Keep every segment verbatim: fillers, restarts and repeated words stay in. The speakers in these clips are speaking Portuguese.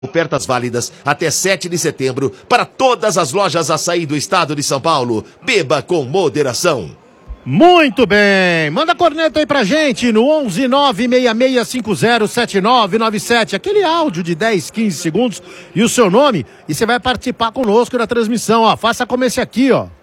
Ofertas válidas até sete de setembro para todas as lojas Açaí do estado de São Paulo. Beba com moderação. Muito bem, manda a corneta aí pra gente no onze nove seis seis cinco zero sete nove nove sete, aquele áudio de dez, quinze segundos e o seu nome, e você vai participar conosco da transmissão, ó, faça como esse aqui, ó.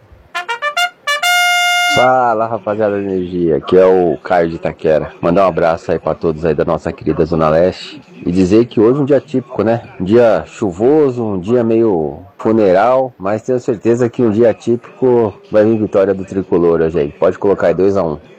Fala, rapaziada da Energia, aqui é o Caio de Itaquera. Mandar um abraço aí pra todos aí da nossa querida Zona Leste e dizer que hoje é um dia típico, né? Um dia chuvoso, um dia meio funeral, mas tenho certeza que um dia típico vai vir vitória do Tricolor hoje aí. Pode colocar aí dois a um.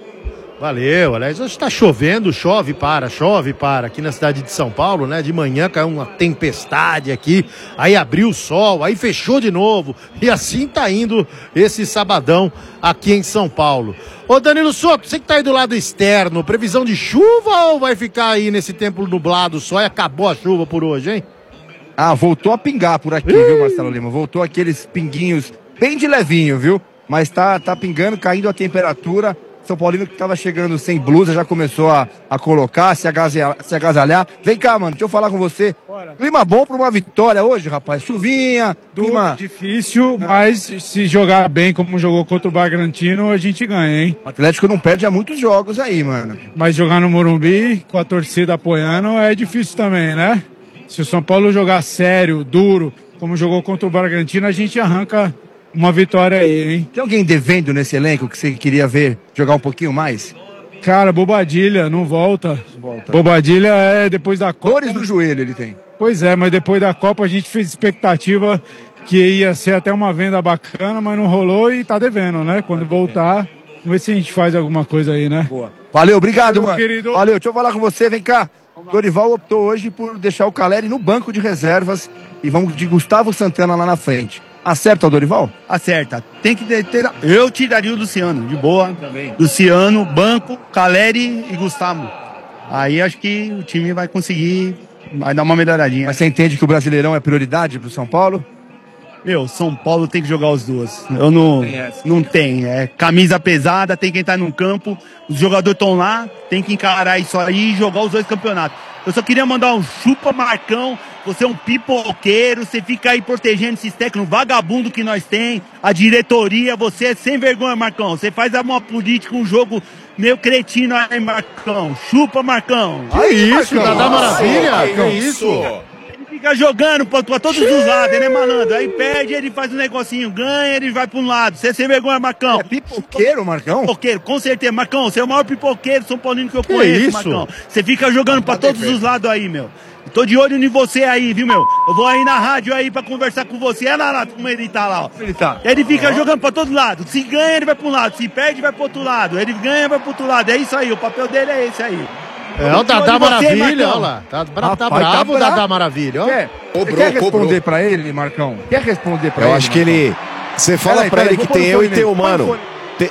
Valeu, aliás, hoje tá chovendo, chove, para, chove, para, aqui na cidade de São Paulo, né, de manhã caiu uma tempestade aqui, aí abriu o sol, aí fechou de novo, e assim tá indo esse sabadão aqui em São Paulo. Ô Danilo Soto, você que tá aí do lado externo, previsão de chuva ou vai ficar aí nesse tempo nublado só e acabou a chuva por hoje, hein? Ah, voltou a pingar por aqui, Ih! viu, Marcelo Lima? Voltou aqueles pinguinhos bem de levinho, viu? Mas tá, tá pingando, caindo a temperatura. São Paulino que tava chegando sem blusa já começou a, a colocar, se agasalhar, se agasalhar. Vem cá, mano, deixa eu falar com você. Bora. Clima bom pra uma vitória hoje, rapaz. Chuvinha, clima... Difícil, mas se jogar bem como jogou contra o Bragantino, a gente ganha, hein? O Atlético não perde há muitos jogos aí, mano. Mas jogar no Morumbi, com a torcida apoiando, é difícil também, né? Se o São Paulo jogar sério, duro, como jogou contra o Bragantino, a gente arranca uma vitória aí, hein? Tem alguém devendo nesse elenco que você queria ver jogar um pouquinho mais? Cara, Bobadilha, não volta. volta. Bobadilha é depois da Copa. Dores no joelho ele tem. Pois é, mas depois da Copa a gente fez expectativa que ia ser até uma venda bacana, mas não rolou e tá devendo, né? Quando voltar, vamos ver se a gente faz alguma coisa aí, né? Boa. Valeu, obrigado, Valeu, mano. Querido. Valeu, deixa eu falar com você, vem cá. Dorival optou hoje por deixar o Caleri no banco de reservas e vamos de Gustavo Santana lá na frente. Acerta o Dorival? Acerta. Tem que ter... Eu tiraria o Luciano, de boa. Também. Luciano, banco, Caleri e Gustavo. Aí acho que o time vai conseguir, vai dar uma melhoradinha. Mas você entende que o Brasileirão é prioridade pro São Paulo? Meu, São Paulo tem que jogar os duas. Eu não... Tem não tem. É camisa pesada, tem que entrar no campo. Os jogadores estão lá, tem que encarar isso aí e jogar os dois campeonatos. Eu só queria mandar um chupa Marcão. Você é um pipoqueiro, você fica aí protegendo esses técnicos vagabundo que nós tem, a diretoria, você é sem vergonha, Marcão. Você faz uma política, um jogo meio cretino aí, Marcão. Chupa, Marcão. Que isso, Dadá Maravilha? Que isso? Ele fica jogando pra, pra todos os lados, né, malandro? Aí perde, ele faz um negocinho, ganha, ele vai pra um lado. Você é sem vergonha, Marcão. É pipoqueiro, Marcão? Pipoqueiro, com certeza. Marcão, você é o maior pipoqueiro São Paulino que eu que conheço, isso? Marcão. Você fica jogando pra todos os lados aí, meu. Tô de olho em você aí, viu, meu? Eu vou aí na rádio aí pra conversar com você. Olha lá, lá como ele tá lá, ó. Ele tá. Ele fica uhum. jogando pra todo lado. Se ganha, ele vai pra um lado. Se perde, vai pro outro lado. Ele ganha, vai pro outro lado. É isso aí, o papel dele é esse aí. É o Dadá Maravilha, olha lá. Tá, bra Rapaz, tá bravo o tá Dadá Maravilha, ó. Quer, cobrou, quer responder cobrou. pra ele, Marcão? Quer responder pra eu ele? Eu acho que Marcão? ele... Você fala aí, pra ele que tem eu e tem o Mano. Tem...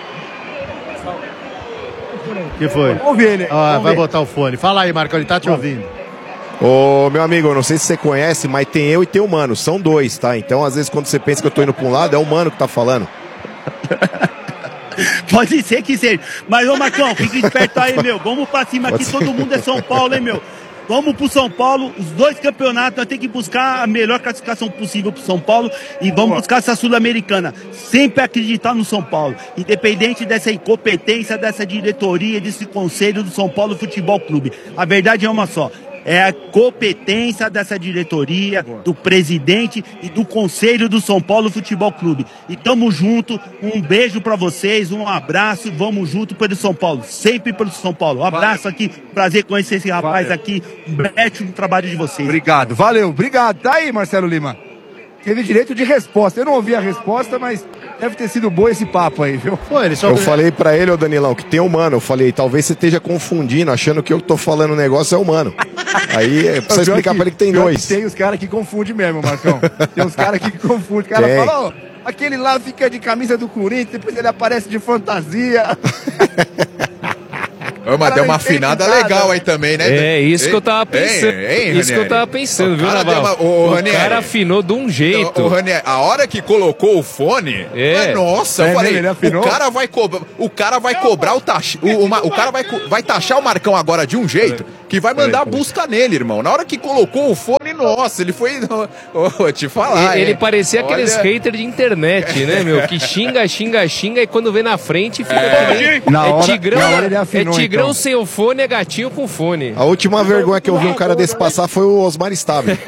que foi? Ouve ele. Ah, vai ver. botar o fone. Fala aí, Marcão, ele tá te ouvindo. Ô, meu amigo, eu não sei se você conhece, mas tem eu e tem o Mano, são dois, tá? Então, às vezes, quando você pensa que eu tô indo pra um lado, é o Mano que tá falando. Pode ser que seja. Mas, ô, Marcão, fica esperto aí, meu. Vamos pra cima aqui, todo mundo é São Paulo, hein, meu? Vamos pro São Paulo, os dois campeonatos, nós temos que buscar a melhor classificação possível pro São Paulo e vamos buscar essa Sul-Americana. Sempre acreditar no São Paulo, independente dessa incompetência, dessa diretoria, desse conselho do São Paulo Futebol Clube. A verdade é uma só. É a competência dessa diretoria, do presidente e do conselho do São Paulo Futebol Clube. E tamo junto, um beijo pra vocês, um abraço, vamos junto pelo São Paulo, sempre pelo São Paulo. Um abraço aqui, prazer conhecer esse rapaz Valeu. aqui, mete no trabalho de vocês. Obrigado, valeu, obrigado. Tá aí, Marcelo Lima. Teve direito de resposta. Eu não ouvi a resposta, mas deve ter sido bom esse papo aí, viu? Pô, ele só... Eu falei pra ele, ô Danilão, que tem o Mano. Eu falei, talvez você esteja confundindo, achando que eu tô falando o negócio é o Mano. Aí é pra explicar que, pra ele que tem dois. Que tem os caras que confundem mesmo, Marcão. Tem uns caras que confundem. O cara fala, ó, aquele lá fica de camisa do Corinthians, depois ele aparece de fantasia. Ô, mas deu uma afinada legal aí também, né? É, isso ei, que eu tava pensando. Ei, ei, isso que eu tava pensando, viu, Naval? Uma... O, o, o cara afinou de um jeito. O, o Ranieri, a hora que colocou o fone, é. nossa, é, eu falei, o cara vai cobrar, o cara vai cobrar o taxa, o, o, o cara vai, vai taxar o Marcão agora de um jeito. que vai mandar a busca nele, irmão. Na hora que colocou o fone, nossa, ele foi... Oh, vou te falar, Ele, ele hein? parecia Olha... aqueles haters de internet, né, meu? Que xinga, xinga, xinga e quando vê na frente fica É. que nem... Na é hora- tigrão, na hora ele afinou, é tigrão então. sem o fone, é gatinho com fone. A última vergonha que eu vi um cara desse passar foi o Osmar Stabile.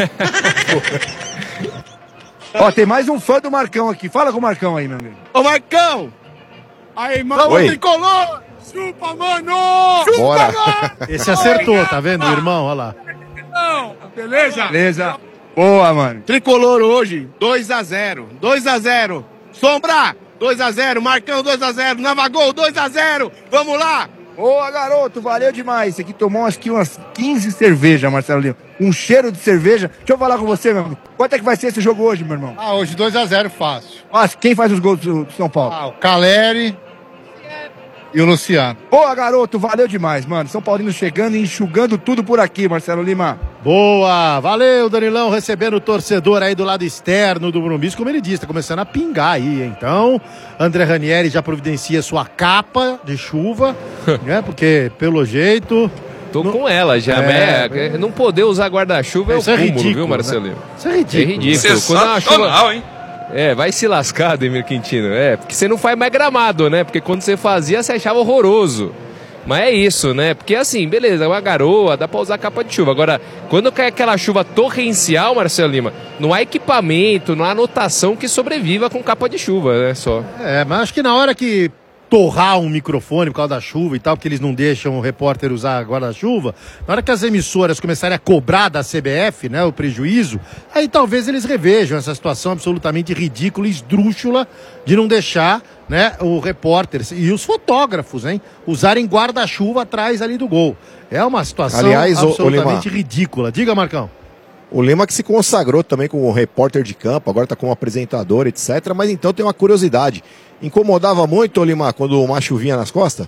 Ó, tem mais um fã do Marcão aqui. Fala com o Marcão aí, meu amigo. Ô, Marcão! Aí, mano, Oi. tricolor! Chupa, mano! Chupa, Bora. mano! Esse acertou, tá vendo, o irmão? Olha lá. Não, beleza? Beleza? Boa, mano. Tricolor hoje, dois a zero. dois a zero. Sombra, dois a zero. Marcão, dois a zero. Navagol, dois a zero. Vamos lá! Boa, garoto, valeu demais. Esse aqui tomou acho que umas quinze cervejas, Marcelo Lima. Um cheiro de cerveja. Deixa eu falar com você, meu amigo. Quanto é que vai ser esse jogo hoje, meu irmão? Ah, hoje dois a zero fácil. Mas quem faz os gols do do São Paulo? Ah, o Caleri e o Luciano. Boa, garoto, valeu demais, mano. São Paulino chegando e enxugando tudo por aqui, Marcelo Lima. Boa, valeu, Danilão, recebendo o torcedor aí do lado externo do Morumbi, como ele disse, tá começando a pingar aí, então, André Ranieri já providencia sua capa de chuva, né, porque, pelo jeito... Tô não... com ela já, é, mas é, não poder usar guarda-chuva é o isso é cúmulo, ridículo, viu, Marcelo? né? Isso é ridículo. É ridículo. Quando é uma chuva... hein? É, vai se lascar, Ademir Quintino. É, porque você não faz mais gramado, né? Porque quando você fazia, você achava horroroso. Mas é isso, né? Porque assim, beleza, é uma garoa, dá pra usar capa de chuva. Agora, quando cai aquela chuva torrencial, Marcelo Lima, não há equipamento, não há anotação que sobreviva com capa de chuva, né? Só. É, mas acho que na hora que torrar um microfone por causa da chuva e tal, porque eles não deixam o repórter usar guarda-chuva, na hora que as emissoras começarem a cobrar da C B F, né, o prejuízo, aí talvez eles revejam essa situação absolutamente ridícula e esdrúxula de não deixar, né, o repórter e os fotógrafos, hein, usarem guarda-chuva atrás ali do gol. É uma situação Aliás, absolutamente ô, ô, ridícula. Diga, Marcão. O Lima que se consagrou também como repórter de campo, agora tá como apresentador, etcétera. Mas então tem uma curiosidade. Incomodava muito, ô Lima, quando uma chuvinha nas costas?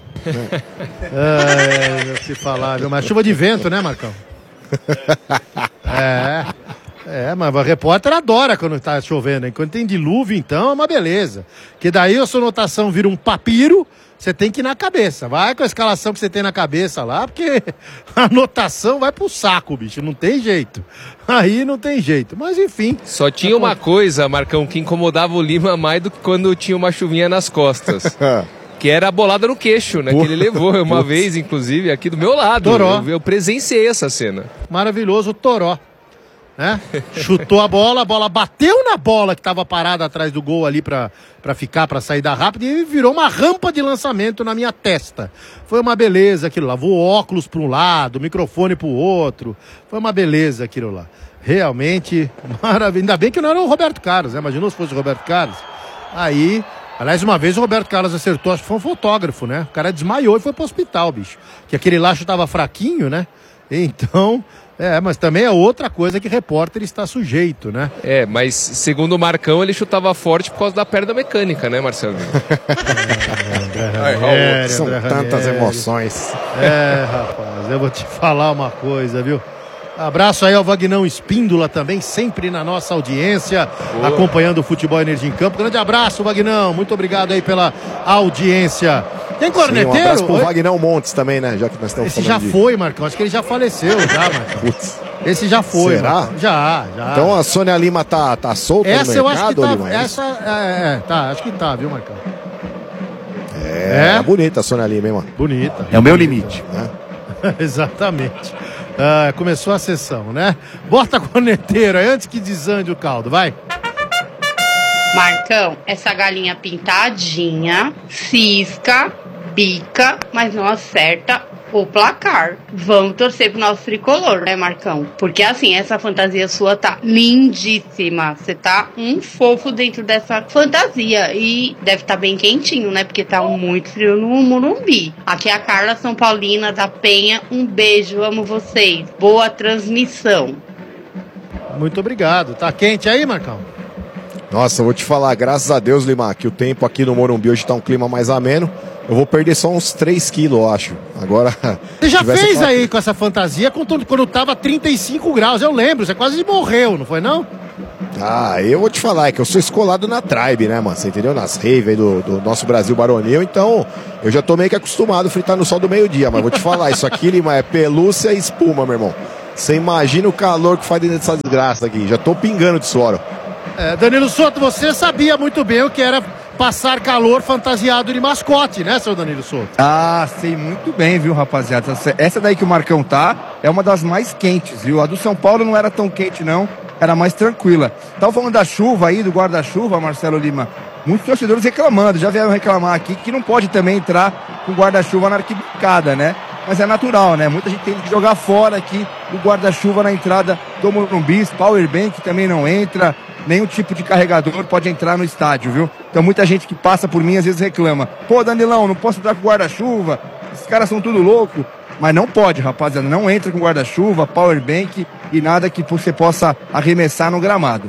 É, se falar, viu? Mas chuva de vento, né, Marcão? É, é, mas o repórter adora quando tá chovendo, hein? Quando tem dilúvio, então, é uma beleza. Que daí a sua anotação vira um papiro, você tem que ir na cabeça. Vai com a escalação que você tem na cabeça lá, porque a anotação vai pro saco, bicho. Não tem jeito. Aí não tem jeito. Mas enfim. Só tinha uma coisa, Marcão, que incomodava o Lima mais do que quando tinha uma chuvinha nas costas. Que era a bolada no queixo, né? Que ele levou uma Putz. vez, inclusive, aqui do meu lado. Toró. Eu, eu presenciei essa cena. Maravilhoso, o Toró. Né? Chutou a bola, a bola bateu na bola que estava parada atrás do gol ali para para ficar, para saída rápida, e virou uma rampa de lançamento na minha testa. Foi uma beleza aquilo lá. Voou óculos para um lado, microfone para o outro. Foi uma beleza aquilo lá. Realmente maravilha. Ainda bem que não era o Roberto Carlos, né? Imaginou se fosse o Roberto Carlos? Aí, aliás, uma vez o Roberto Carlos acertou, acho que foi um fotógrafo, né? O cara desmaiou e foi pro hospital, bicho. Que aquele laço tava fraquinho, né? Então, é, mas também é outra coisa que repórter está sujeito, né? É, mas segundo o Marcão, ele chutava forte por causa da perda mecânica, né, Marcelo? Ai, Ranieri, são André tantas Ranieri. emoções. É, rapaz, eu vou te falar uma coisa, viu? Abraço aí ao Vagnão Espíndola também, sempre na nossa audiência, Boa. acompanhando o Futebol Energia em Campo. Grande abraço, Vagnão, muito obrigado aí pela audiência. Tem corneteiro? Sim, um abraço pro Oi? Vagnão Montes também, né? Já que nós estamos Esse falando já de... foi, Marcão, acho que ele já faleceu, já, Marcão. Putz. Esse já foi, Será? Marcão. Já, já. Então a Sônia Lima tá, tá solta Essa no eu acho que mercado, tá, Lima? É isso? essa, é, é, tá, acho que tá, viu, Marcão? É, É? bonita a Sônia Lima, hein, mano? Bonita. É o meu limite. Exatamente. Ah, começou a sessão, né? Bota corneteiro aí antes que desande o caldo, vai. Marcão, essa galinha pintadinha, cisca, bica, mas não acerta o placar. Vamos torcer pro nosso tricolor, né, Marcão? Porque assim, essa fantasia sua tá lindíssima. Você tá um fofo dentro dessa fantasia. E deve estar tá bem quentinho, né? Porque tá muito frio no Morumbi. Aqui é a Carla São Paulina da Penha. Um beijo, amo vocês. Boa transmissão. Muito obrigado. Tá quente aí, Marcão? Nossa, eu vou te falar, graças a Deus, Lima, que o tempo aqui no Morumbi hoje tá um clima mais ameno. Eu vou perder só uns três quilos, eu acho. Agora. Você já tivesse fez aquela- aí com essa fantasia quando, quando tava trinta e cinco graus, eu lembro, você quase morreu, não foi não? Ah, eu vou te falar, é que eu sou escolado na tribe, né, mano? Você entendeu? Nas raves aí do, do nosso Brasil Baronil, então Eu já tô meio que acostumado a fritar no sol do meio-dia, mas vou te falar, isso aqui, Lima, é pelúcia e espuma, meu irmão. Você imagina o calor que faz dentro dessa desgraça aqui. Já tô pingando de suor. É, Danilo Souto, você sabia muito bem o que era passar calor fantasiado de mascote, né, seu Danilo Souto? Ah, sei muito bem, viu, rapaziada. Essa daí que o Marcão tá é uma das mais quentes, viu? A do São Paulo não era tão quente, não. Era mais tranquila. Tava falando da chuva aí, do guarda-chuva, Marcelo Lima. Muitos torcedores reclamando, já vieram reclamar aqui que não pode também entrar com guarda-chuva na arquibancada, né? Mas é natural, né? Muita gente tem que jogar fora aqui o guarda-chuva na entrada do Morumbi. Powerbank também não entra. Nenhum tipo de carregador pode entrar no estádio, viu? Então muita gente que passa por mim às vezes reclama. Pô, Danilão, não posso entrar com guarda-chuva. Esses caras são tudo louco. Mas não pode, rapaziada. Não entra com guarda-chuva, powerbank e nada que você possa arremessar no gramado.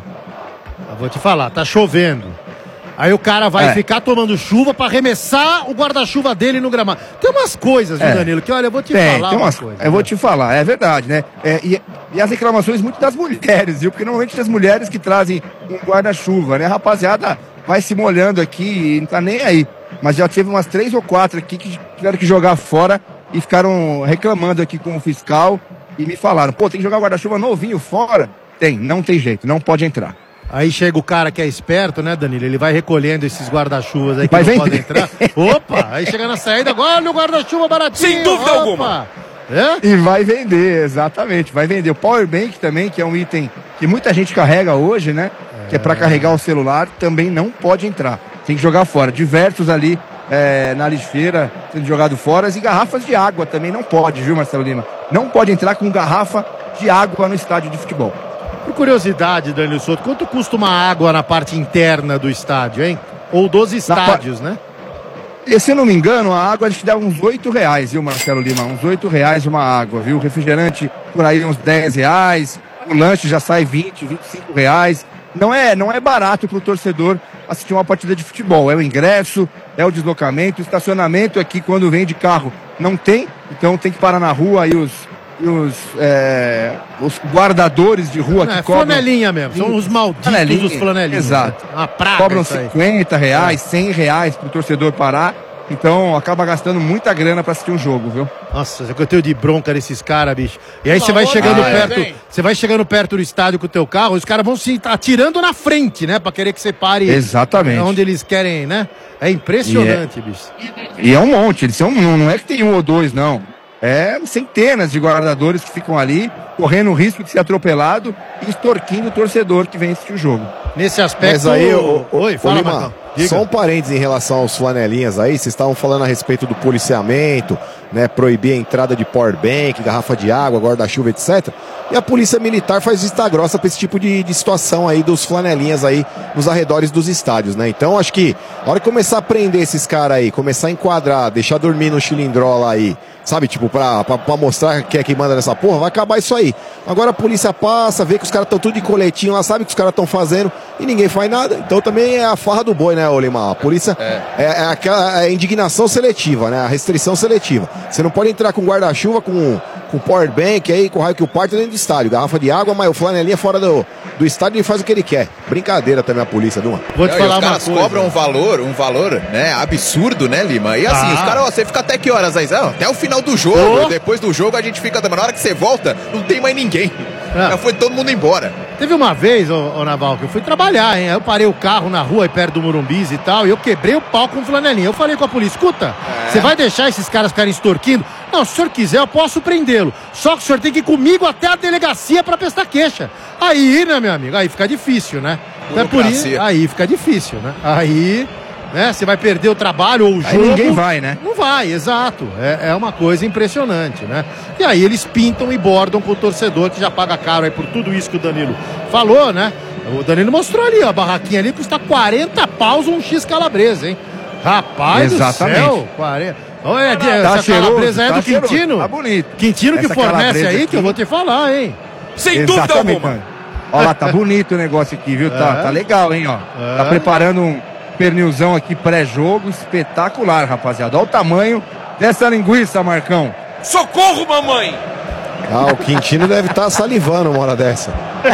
Eu vou te falar, tá chovendo. Aí o cara vai É. ficar tomando chuva pra arremessar o guarda-chuva dele no gramado. Tem umas coisas, viu, É. Danilo, que olha, eu vou te Tem, falar tem uma umas coisa. Eu vou te falar, é verdade, né? É, e, e as reclamações muito das mulheres, viu? Porque normalmente as mulheres que trazem um guarda-chuva, né? A rapaziada vai se molhando aqui e não tá nem aí. Mas já teve umas três ou quatro aqui que tiveram que jogar fora e ficaram reclamando aqui com o fiscal e me falaram, pô, tem que jogar guarda-chuva novinho fora? Tem, não tem jeito, não pode entrar. Aí chega o cara que é esperto, né, Danilo? Ele vai recolhendo esses guarda-chuvas aí que Vai não vender. podem entrar. Opa! Aí chega na saída, agora olha o guarda-chuva baratinho. Sem dúvida opa. alguma. É? E vai vender, exatamente, vai vender. O Powerbank também, que é um item que muita gente carrega hoje, né? Que é para carregar o celular, também não pode entrar. Tem que jogar fora. Diversos ali é, na lixeira sendo jogado fora. E garrafas de água também não pode, viu, Marcelo Lima? Não pode entrar com garrafa de água no estádio de futebol. Por curiosidade, Danilo Souto, quanto custa uma água na parte interna do estádio, hein? Ou dos estádios, né? E se eu não me engano, a água acho que dá uns oito reais, viu, Marcelo Lima? Uns oito reais uma água, viu? Refrigerante por aí uns dez reais. O lanche já sai vinte, vinte e cinco reais. Não é, não é barato pro torcedor assistir uma partida de futebol. É o ingresso, é o deslocamento, o estacionamento aqui quando vem de carro não tem. Então tem que parar na rua aí os, e os, é, os guardadores de rua que É, cobram... flanelinha mesmo, são os malditos Flanelinha, dos flanelinhas. exato. Uma praga Cobram isso aí. cinquenta reais, cem reais pro torcedor parar. Então acaba gastando muita grana pra assistir um jogo, viu? Nossa, eu tenho de bronca desses caras, bicho. E aí você vai amor chegando de Deus, perto, hein? você vai chegando perto do estádio com o teu carro, os caras vão se atirando na frente, né? Pra querer que você pare. Exatamente. Onde eles querem, né? É impressionante, bicho. E é um monte, eles são, não, não é que tem um ou dois, não. É centenas de guardadores que ficam ali, correndo o risco de ser atropelado e extorquindo o torcedor que vem assistir o jogo. Nesse aspecto... Mas aí, ô, ô, Oi, ô, fala, Lima, Marcão. Diga. só um parênteses em relação aos flanelinhas aí, vocês estavam falando a respeito do policiamento, né, proibir a entrada de powerbank, garrafa de água, guarda-chuva, etcétera. E a polícia militar faz vista grossa pra esse tipo de, de situação aí dos flanelinhas aí nos arredores dos estádios, né? Então acho que a hora que começar a prender esses caras aí, começar a enquadrar, deixar dormir no chilindró aí, sabe, tipo, pra, pra, pra mostrar que é quem manda nessa porra, vai acabar isso aí. Agora a polícia passa, vê que os caras estão tudo de coletinho lá, sabe o que os caras estão fazendo e ninguém faz nada. Então também é a farra do boi, né, ô Lima? A polícia é, é, é aquela é a indignação seletiva, né? A restrição seletiva. Você não pode entrar com guarda-chuva, com, com powerbank aí, com raio que o parta dentro do estádio. Garrafa de água, mas o flanelinha fora do, do estádio ele faz o que ele quer. Brincadeira também a polícia, Duma. Vou te Não, e falar os uma caras coisa. cobram um valor, um valor, né, absurdo, né, Lima? E assim, Ah. os caras, ó, você fica até que horas aí? Ah, até o final do jogo. Oh. Depois do jogo a gente fica também. Na hora que você volta, não tem mais ninguém. Ah. Já foi todo mundo embora. Teve uma vez, ô, ô Naval, que eu fui trabalhar, hein? Aí eu parei o carro na rua aí perto do Morumbis e tal, e eu quebrei o pau com flanelinha. Eu falei com a polícia, escuta, você vai deixar esses caras ficarem extorquindo? Não, se o senhor quiser, eu posso prendê-lo. Só que o senhor tem que ir comigo até a delegacia pra prestar queixa. Aí, né, meu amigo? Aí fica difícil, né? Então é por isso, Burocracia. aí fica difícil, né? Aí, né, você vai perder o trabalho ou o Aí jogo. ninguém vai, né? Não vai, exato. É, é uma coisa impressionante, né? E aí eles pintam e bordam com o torcedor que já paga caro aí por tudo isso que o Danilo falou, né? O Danilo mostrou ali, ó, a barraquinha ali custa quarenta paus um X calabresa, hein? Rapaz Exatamente. do céu, quarenta. Olha, Tá essa cheiroso, calabresa é tá do cheiroso, Quintino? tá bonito. Quintino que Essa fornece calabresa aí, aqui- que eu vou te falar, hein? Sem dúvida Exatamente, alguma. mano. Olha lá, tá bonito o negócio aqui, viu? Tá, É. tá legal, hein, ó. É. Tá preparando um pernilzão aqui pré-jogo espetacular, rapaziada. Olha o tamanho dessa linguiça, Marcão. Socorro, mamãe! Ah, o Quintino deve estar salivando uma hora dessa.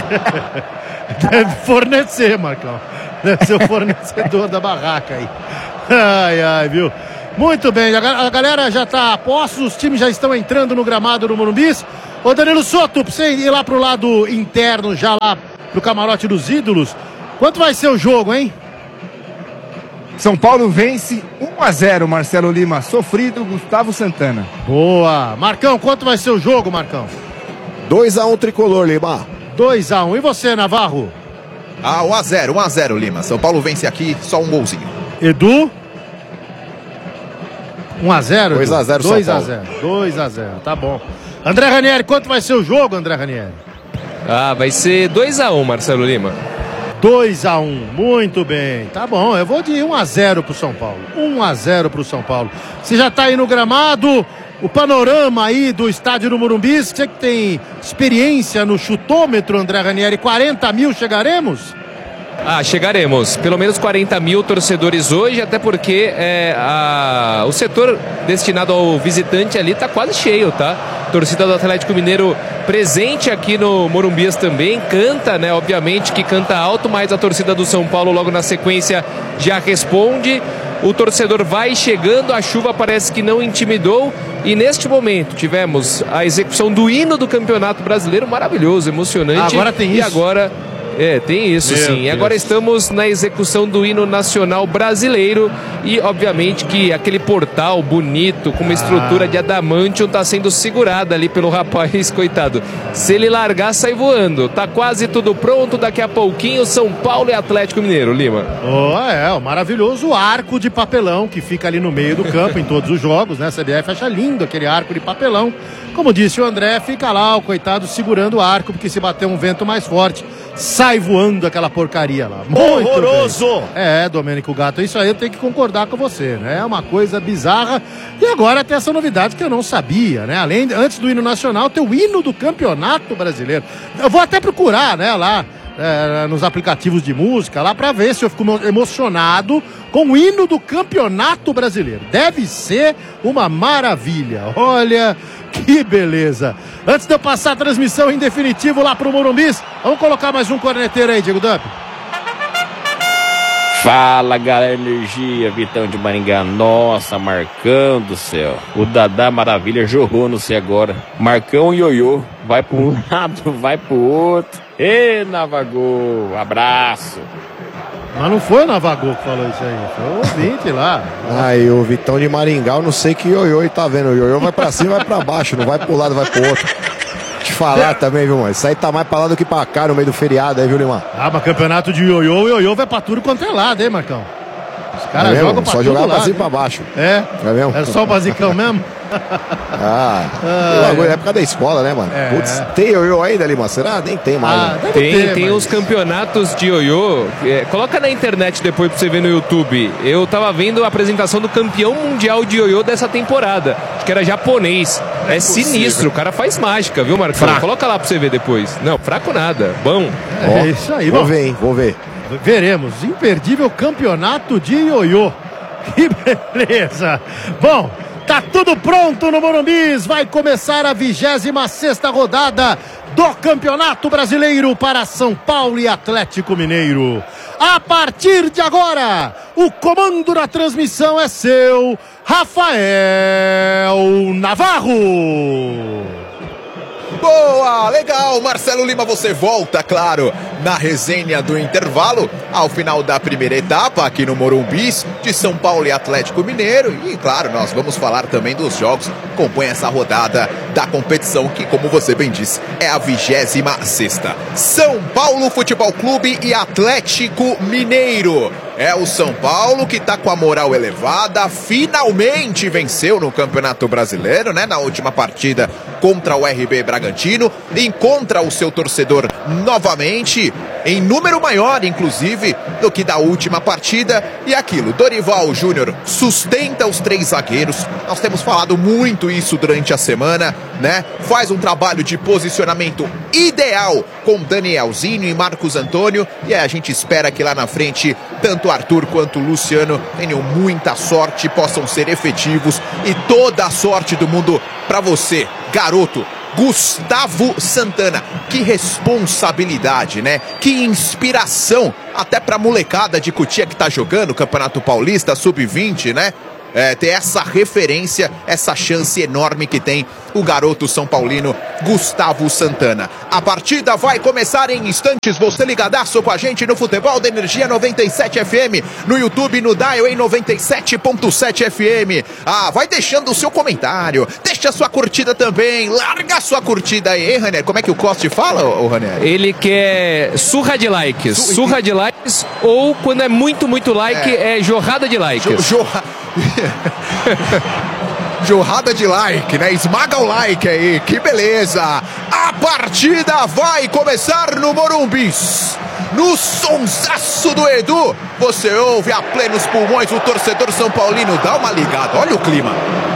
Deve fornecer, Marcão. Deve ser o fornecedor da barraca aí. Ai, ai, viu? Muito bem, a, a galera já tá a postos, os times já estão entrando no gramado do Morumbi. Ô Danilo Soto, pra você ir lá pro lado interno, já lá pro camarote dos ídolos, quanto vai ser o jogo, hein? São Paulo vence um a zero, Marcelo Lima. Sofrido, Gustavo Santana. Boa. Marcão, quanto vai ser o jogo, Marcão? dois a um tricolor, Lima. dois a um. E você, Navarro? Ah, um a zero, um a zero, Lima. São Paulo vence aqui, só um golzinho. Edu? um a zero? dois a zero, São Paulo. dois a zero. dois a zero, tá bom. André Ranieri, quanto vai ser o jogo, André Ranieri? Ah, vai ser dois a um, Marcelo Lima. dois a um, muito bem. Tá bom, eu vou de um a zero pro São Paulo. um a zero pro São Paulo. Você já tá aí no gramado, o panorama aí do estádio do Morumbi, você que tem experiência no chutômetro, André Ranieri, quarenta mil chegaremos? Ah, chegaremos. Pelo menos quarenta mil torcedores hoje, até porque é, a, o setor destinado ao visitante ali tá quase cheio, tá? Torcida do Atlético Mineiro presente aqui no Morumbi também, canta, né? Obviamente que canta alto, mas a torcida do São Paulo logo na sequência já responde. O torcedor vai chegando, a chuva parece que não intimidou. E neste momento tivemos a execução do hino do Campeonato Brasileiro, maravilhoso, emocionante. Agora tem e isso. agora... É, tem isso Meu sim. E agora Deus. estamos na execução do hino nacional brasileiro e obviamente que aquele portal bonito, com uma estrutura de adamantium, está sendo segurado ali pelo rapaz, coitado. Se ele largar, sai voando. Tá quase tudo pronto, daqui a pouquinho São Paulo e Atlético Mineiro, Lima. Oh, é, o maravilhoso arco de papelão que fica ali no meio do campo em todos os jogos, né? A C B F acha lindo aquele arco de papelão. Como disse o André, fica lá o coitado segurando o arco, porque se bater um vento mais forte, sai voando aquela porcaria lá. Muito Horroroso! bem. É, Domênico Gato, isso aí eu tenho que concordar com você, né? É uma coisa bizarra. E agora tem essa novidade que eu não sabia, né? Além, antes do hino nacional, tem o hino do Campeonato Brasileiro. Eu vou até procurar, né, lá é, nos aplicativos de música, lá pra ver se eu fico emocionado com o hino do Campeonato Brasileiro. Deve ser uma maravilha. Olha... que beleza. Antes de eu passar a transmissão em definitivo lá pro Morumbi, vamos colocar mais um corneteiro aí, Diego Dump. Fala, galera, energia, Vitão de Maringá. Nossa, Marcão do céu. O Dadá Maravilha jorrou no céu agora. Marcão e Ioiô. Vai para um lado, vai pro outro. Ê, Navagol, abraço. Mas não foi o Navagol que falou isso aí, foi o ouvinte lá. Aí, o Vitão de Maringá, eu não sei que ioiô tá vendo. O ioiô vai pra cima e vai pra baixo, não vai pro lado, vai pro outro. Te falar também, viu, mano? Isso aí tá mais pra lá do que pra cá no meio do feriado aí, viu, Limão? Ah, mas campeonato de ioiô, o ioiô vai pra tudo quanto é lado, hein, Marcão? Os caras é jogam pra só tudo jogar lado, pra cima e hein? pra baixo. É? É mesmo? É só o basicão mesmo? Ah, Ah, é é. época da escola, né, mano? É. Putz, tem ioiô ainda, Lima? Será? Nem tem mais. Ah, né? deve Tem, ter, tem mas- uns campeonatos de ioiô. É, coloca na internet depois pra você ver no YouTube. Eu tava vendo a apresentação do campeão mundial de ioiô dessa temporada. Acho que era japonês. É, é sinistro, possível. o cara faz mágica, viu, Marcão? Fraco. Coloca lá pra você ver depois. Não, fraco nada. Bom. É Ó, isso aí, Vou bom. ver, hein? Vou ver. Veremos. Imperdível campeonato de ioiô. Que beleza. Bom, tá tudo pronto no Morumbi. Vai começar a vigésima sexta rodada do Campeonato Brasileiro para São Paulo e Atlético Mineiro. A partir de agora, o comando da transmissão é seu, Rafael Navarro. Boa, legal, Marcelo Lima, você volta, claro, na resenha do intervalo, ao final da primeira etapa aqui no Morumbi, de São Paulo e Atlético Mineiro, e claro, nós vamos falar também dos jogos que compõem essa rodada da competição, que como você bem disse, é a vigésima sexta. São Paulo Futebol Clube e Atlético Mineiro. É o São Paulo que tá com a moral elevada, finalmente venceu no Campeonato Brasileiro, né? Na última partida contra o R B Bragantino, encontra o seu torcedor novamente, em número maior, inclusive, do que da última partida. E aquilo, Dorival Júnior sustenta os três zagueiros. Nós temos falado muito isso durante a semana, né? Faz um trabalho de posicionamento ideal com Danielzinho e Marcos Antônio. E aí a gente espera que lá na frente, tanto Arthur quanto Luciano tenham muita sorte, possam ser efetivos. E toda a sorte do mundo para você, garoto Gustavo Santana. Que responsabilidade, né? Que inspiração até pra molecada de Cotia que tá jogando o Campeonato Paulista sub vinte, né? é, ter essa referência, essa chance enorme que tem o garoto São Paulino Gustavo Santana. A partida vai começar em instantes. Você ligadaço com a gente no Futebol da Energia noventa e sete F M, no YouTube, no Dial em noventa e sete ponto sete F M. Ah, vai deixando o seu comentário, deixa a sua curtida também, larga a sua curtida aí, hein, Ranieri? Como é que o Costa fala, ô Ranieri? Ele quer surra de likes, Sur... surra de likes, ou quando é muito, muito like, é, é jorrada de likes. Jo jorra... Jorrada de like, né? Esmaga o like aí, que beleza! A partida vai começar no Morumbi. No sonsaço do Edu, você ouve a plenos pulmões o torcedor São Paulino. Dá uma ligada, olha o clima.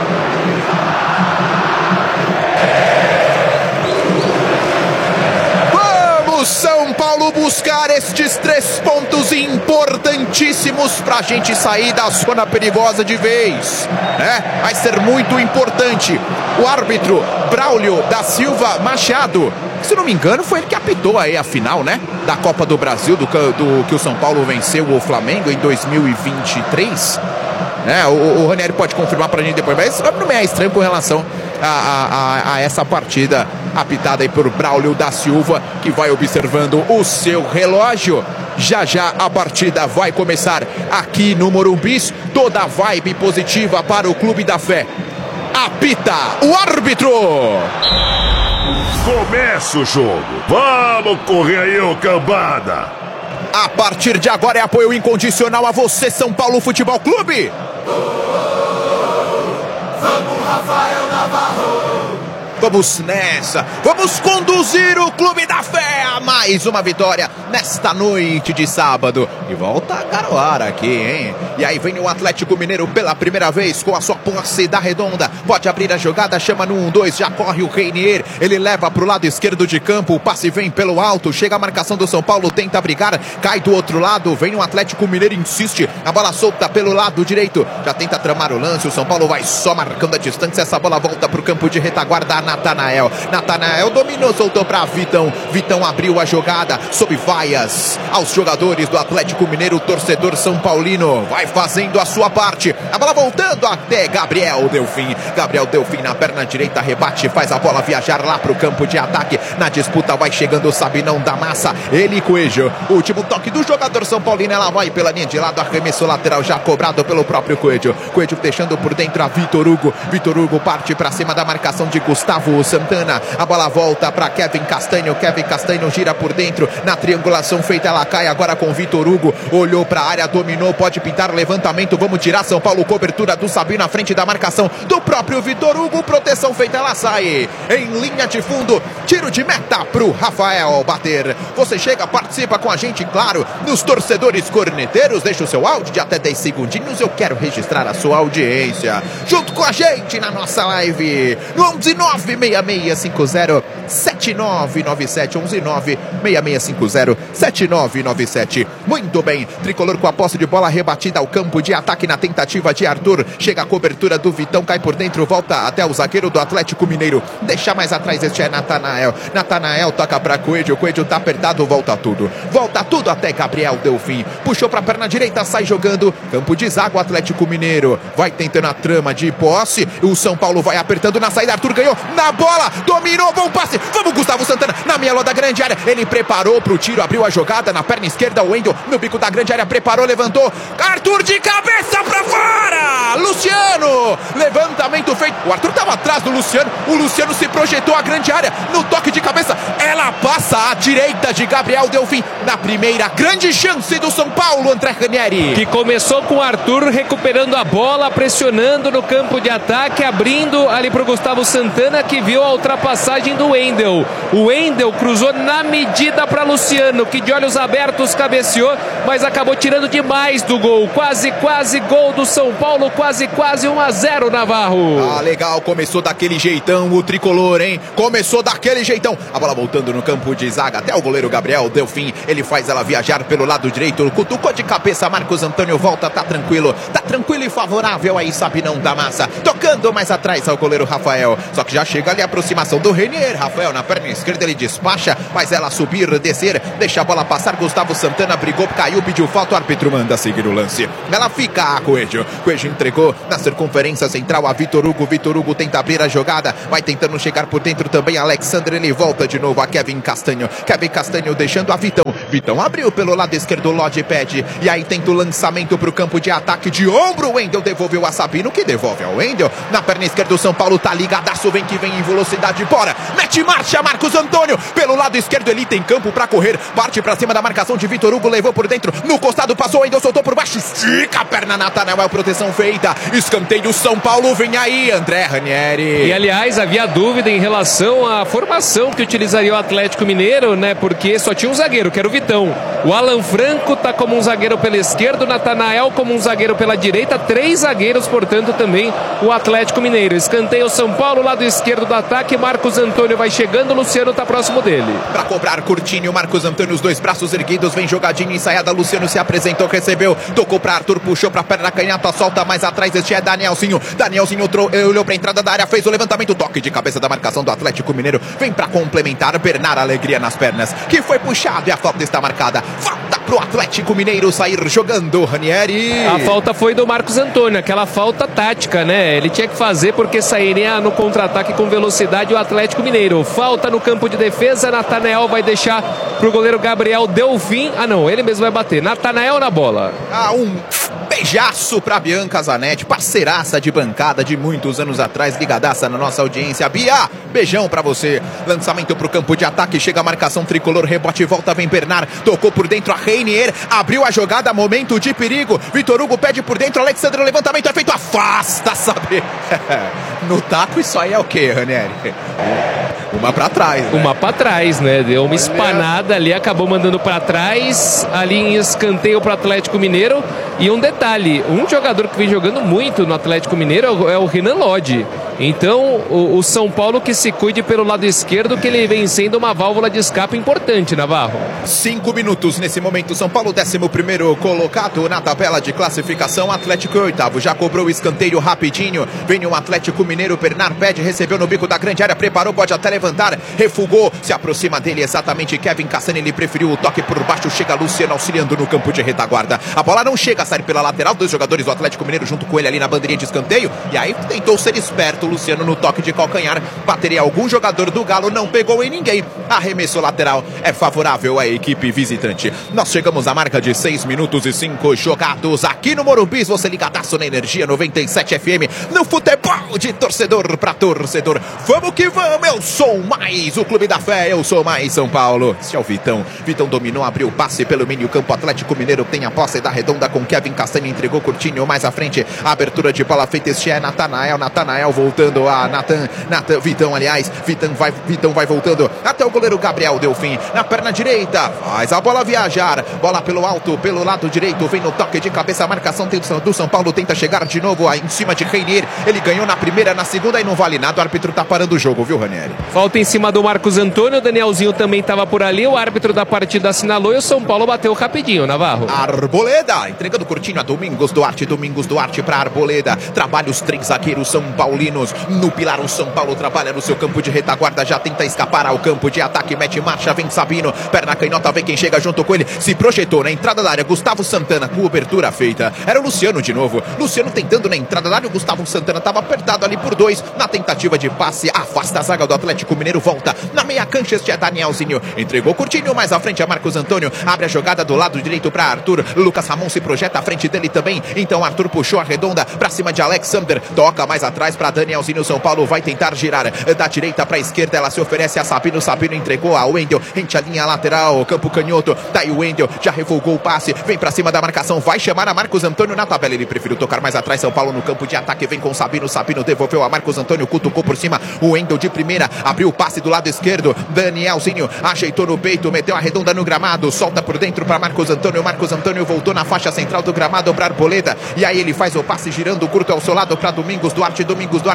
São Paulo buscar estes três pontos importantíssimos pra gente sair da zona perigosa de vez, né? Vai ser muito importante. O árbitro Braulio da Silva Machado, se não me engano, foi ele que apitou aí a final, né? Da Copa do Brasil, do, do que o São Paulo venceu o Flamengo em dois mil e vinte e três. É, o, o Ranieri pode confirmar pra gente depois, mas não é estranho com relação a, a, a, a essa partida apitada aí por Braulio da Silva, que vai observando o seu relógio. Já já a partida vai começar aqui no Morumbi. Toda a vibe positiva para o Clube da Fé. Apita o árbitro. Começa o jogo. Vamos correr aí, ô cambada. A partir de agora é apoio incondicional a você, São Paulo Futebol Clube. Vamos, Rafael Navarro. Vamos nessa, vamos conduzir o Clube da Fé a mais uma vitória nesta noite de sábado. E volta a Caruara aqui, hein? E aí vem o Atlético Mineiro pela primeira vez com a sua posse da redonda. Pode abrir a jogada, chama no um dois, já corre o Reinier. Ele leva para o lado esquerdo de campo, o passe vem pelo alto, chega a marcação do São Paulo, tenta brigar, cai do outro lado, vem o Atlético Mineiro, insiste, a bola solta pelo lado direito, já tenta tramar o lance, o São Paulo vai só marcando a distância, essa bola volta para o campo de retaguarda. Natanael, Natanael dominou, soltou para Vitão, Vitão abriu a jogada, sob vaias aos jogadores do Atlético Mineiro, o torcedor São Paulino vai fazendo a sua parte, a bola voltando até Gabriel Delfim, Gabriel Delfim na perna direita, rebate, faz a bola viajar lá para o campo de ataque, na disputa vai chegando o Sabinão da Massa, ele e Coelho, último toque do jogador São Paulino, ela vai pela linha de lado, arremesso lateral já cobrado pelo próprio Coelho, Coelho deixando por dentro a Vitor Hugo, Vitor Hugo parte para cima da marcação de Gustavo Santana, a bola volta para Kevin Castanho, Kevin Castanho gira por dentro, na triangulação feita ela cai agora com Vitor Hugo, olhou para a área, dominou, pode pintar levantamento, vamos tirar São Paulo, cobertura do Sabino na frente da marcação do próprio Vitor Hugo, proteção feita, ela sai em linha de fundo, tiro de meta pro Rafael bater. Você chega, participa com a gente, claro, nos torcedores corneteiros, deixa o seu áudio de até dez segundinhos, eu quero registrar a sua audiência, junto com a gente na nossa live, no onze nove seis seis cinco zero sete nove nove sete, onze nove seis seis cinco zero sete nove nove sete. Muito bem, tricolor com a posse de bola rebatida ao campo de ataque na tentativa de Arthur, chega a cobertura do Vitão, cai por dentro, volta até o zagueiro do Atlético Mineiro, deixa mais atrás, este é Natanael, Natanael toca pra Coelho, Coelho tá apertado, volta tudo, volta tudo até Gabriel Delfim, puxou pra perna direita, sai jogando, campo de zaga o Atlético Mineiro, vai tentando a trama de posse, o São Paulo vai apertando na saída, Arthur ganhou, na bola, dominou, bom passe, vamos Gustavo Santana, na meia da grande área, ele preparou pro tiro, abriu a jogada, na perna esquerda o Wendel, no bico da grande área, preparou, levantou, Arthur de cabeça pra fora, Luciano, levantamento feito, o Arthur tava atrás do Luciano, o Luciano se projetou a grande área, no toque de cabeça, ela passa à direita de Gabriel Delfim, na primeira grande chance do São Paulo, André Ranieri. Que começou com o Arthur recuperando a bola, pressionando no campo de ataque, abrindo ali pro Gustavo Santana, que viu a ultrapassagem do Wendel. O Wendel cruzou na medida para Luciano, que de olhos abertos cabeceou, mas acabou tirando demais do gol. Quase, quase gol do São Paulo, quase, quase um a zero, Navarro. Ah, legal, começou daquele jeitão o tricolor, hein? Começou daquele jeitão. A bola voltando no campo de zaga até o goleiro Gabriel Delfim. Ele faz ela viajar pelo lado direito, cutucou de cabeça, Marcos Antônio volta, tá tranquilo, tá tranquilo e favorável aí, Sabinão da Massa. Tocando mais atrás ao goleiro Rafael. Só que já chega ali a aproximação do Reinier. Rafael na perna perna esquerda, ele despacha, mas ela subir, descer, deixa a bola passar. Gustavo Santana brigou, caiu, pediu falta, o árbitro manda seguir o lance. Ela fica a Coelho. Coelho entregou na circunferência central a Vitor Hugo. Vitor Hugo tenta abrir a jogada, vai tentando chegar por dentro também. Alexandre, ele volta de novo a Kevin Castanho. Kevin Castanho deixando a Vitão. Vitão abriu pelo lado esquerdo, Lodge pede. E aí tenta o lançamento pro campo de ataque de ombro. O Wendel devolveu a Sabino, que devolve ao Wendel. Na perna esquerda, o São Paulo tá ligadaço, vem que vem em velocidade, bora. Mete marcha, Marcos Antônio. Pelo lado esquerdo, ele tem campo pra correr. Parte pra cima da marcação de Vitor Hugo, levou por dentro. No costado, passou, o Wendel soltou por baixo. Estica a perna, Natanael, proteção feita. Escanteio, São Paulo, vem aí, André Ranieri. E aliás, havia dúvida em relação à formação que utilizaria o Atlético Mineiro, né? Porque só tinha um zagueiro, que era o Vitão. O Alan Franco tá como um zagueiro pela esquerda, o Natanael como um zagueiro pela direita, três zagueiros, portanto, também o Atlético Mineiro. Escanteio São Paulo, lado esquerdo do ataque, Marcos Antônio vai chegando, o Luciano tá próximo dele. Pra cobrar, Curtinho, Marcos Antônio, os dois braços erguidos, vem jogadinha ensaiada, Luciano se apresentou, recebeu, tocou pra Arthur, puxou pra perna canhota, solta mais atrás, este é Danielzinho. Danielzinho trou- olhou pra entrada da área, fez o levantamento, toque de cabeça da marcação do Atlético Mineiro, vem pra complementar, Bernard Alegria nas pernas, que foi puxado e a falta está marcada. Falta pro Atlético Mineiro sair jogando, Ranieri. A falta foi do Marcos Antônio, aquela falta tática, né? Ele tinha que fazer porque sairia no contra-ataque com velocidade o Atlético Mineiro. Falta no campo de defesa, Natanael vai deixar pro goleiro Gabriel Delfim. Ah não, ele mesmo vai bater. Natanael na bola. Ah, um beijaço pra Bianca Zanetti, parceiraça de bancada de muitos anos atrás, ligadaça na nossa audiência. Bia, beijão pra você. Lançamento pro campo de ataque, chega a marcação tricolor, rebote, volta, vem Bernard, tocou por dentro a Reinier, abriu a jogada, momento de perigo. Vitor Hugo pede por dentro, Alexandre, o levantamento é feito, afasta, sabe? No taco isso aí é o que, Ranieri? Uma pra trás, né? Uma pra trás, né? Deu uma espanada ali, acabou mandando pra trás, ali em escanteio pro Atlético Mineiro. E um detalhe, um jogador que vem jogando muito no Atlético Mineiro é o Renan Lodge. Então, o, o São Paulo que se cuide pelo lado esquerdo, que ele vem sendo uma válvula de escape importante, Navarro. Cinco minutos nesse momento, São Paulo décimo primeiro colocado na tabela de classificação, Atlético oitavo, já cobrou o escanteio rapidinho, vem o Atlético Mineiro, Bernard pede, recebeu no bico da grande área, preparou, pode até levantar, refugou, se aproxima dele exatamente Kevin Cassani, ele preferiu o toque por baixo, chega Luciano auxiliando no campo de retaguarda, a bola não chega a sair pela lateral, dois jogadores do Atlético Mineiro junto com ele ali na bandeirinha de escanteio, e aí tentou ser esperto, Luciano no toque de calcanhar, bateria algum jogador do Galo, não pegou em ninguém, arremesso lateral é favorável à equipe visitante. Nós chegamos à marca de seis minutos e cinco jogados aqui no Morumbi, você ligadaço na Energia noventa e sete F M, no futebol de torcedor pra torcedor, vamos que vamos, eu sou mais o Clube da Fé, eu sou mais São Paulo, esse é o Vitão, Vitão dominou, abriu o passe pelo meio campo, Atlético Mineiro tem a posse da redonda com Kevin Castanho, entregou Curtinho mais à frente, a abertura de bola feita, este é Natanael, Natanael voltando a Natan, Natan, Vitão aliás, Vitão vai, Vitão vai voltando até o goleiro Gabriel Delfim, na perna direita, faz a bola viajar, bola pelo alto, pelo lado direito, vem no toque de cabeça, a marcação do São Paulo, tenta chegar de novo em cima de Reinier, ele ganhou na primeira, na segunda e não vale nada, o árbitro tá parando o jogo, viu, Ranieri? Falta em cima do Marcos Antônio, o Danielzinho também estava por ali, o árbitro da partida assinalou e o São Paulo bateu rapidinho, Navarro. Arboleda, entregando Curtinho a Domingos Duarte, Domingos Duarte para Arboleda, trabalha os três zagueiros são paulinos, no pilar o São Paulo trabalha no seu campo de retaguarda, já tenta escapar ao campo de ataque, mete marcha, vem Sabino, perna canhota, vem quem chega junto com ele, se projetou na entrada da área, Gustavo Santana, com cobertura feita, era o Luciano de novo, Luciano tentando na entrada da área, o Gustavo Santana estava apertado ali por dois, na tentativa de passe, afasta a zaga do Atlético Mineiro, volta, na meia cancha este é Danielzinho, entregou Curtinho, mais à frente a Marcos Antônio, abre a jogada do lado direito para Arthur, Lucas Ramon se projeta à frente dele também, então Arthur puxou a redonda pra cima de Alexander, toca mais atrás para Danielzinho, São Paulo vai tentar girar, da direita para a esquerda, ela se oferece a Sabino, Sabino entregou a Wendel, rente a linha lateral, campo canhoto, daí o Wendel já revogou o passe, vem pra cima da marcação, vai chamar a Marcos Antônio na tabela, ele preferiu tocar mais atrás, São Paulo no campo de ataque, vem com Sabino, Sabino devolveu a Marcos Antônio, cutucou por cima, o Wendel de primeira, abriu o passe do lado esquerdo, Danielzinho ajeitou no peito, meteu a redonda no gramado, solta por dentro para Marcos Antônio, Marcos Antônio voltou na faixa central do gramado para Arboleda, e aí ele faz o passe girando curto ao seu lado para Domingos Duarte, Domingos Duarte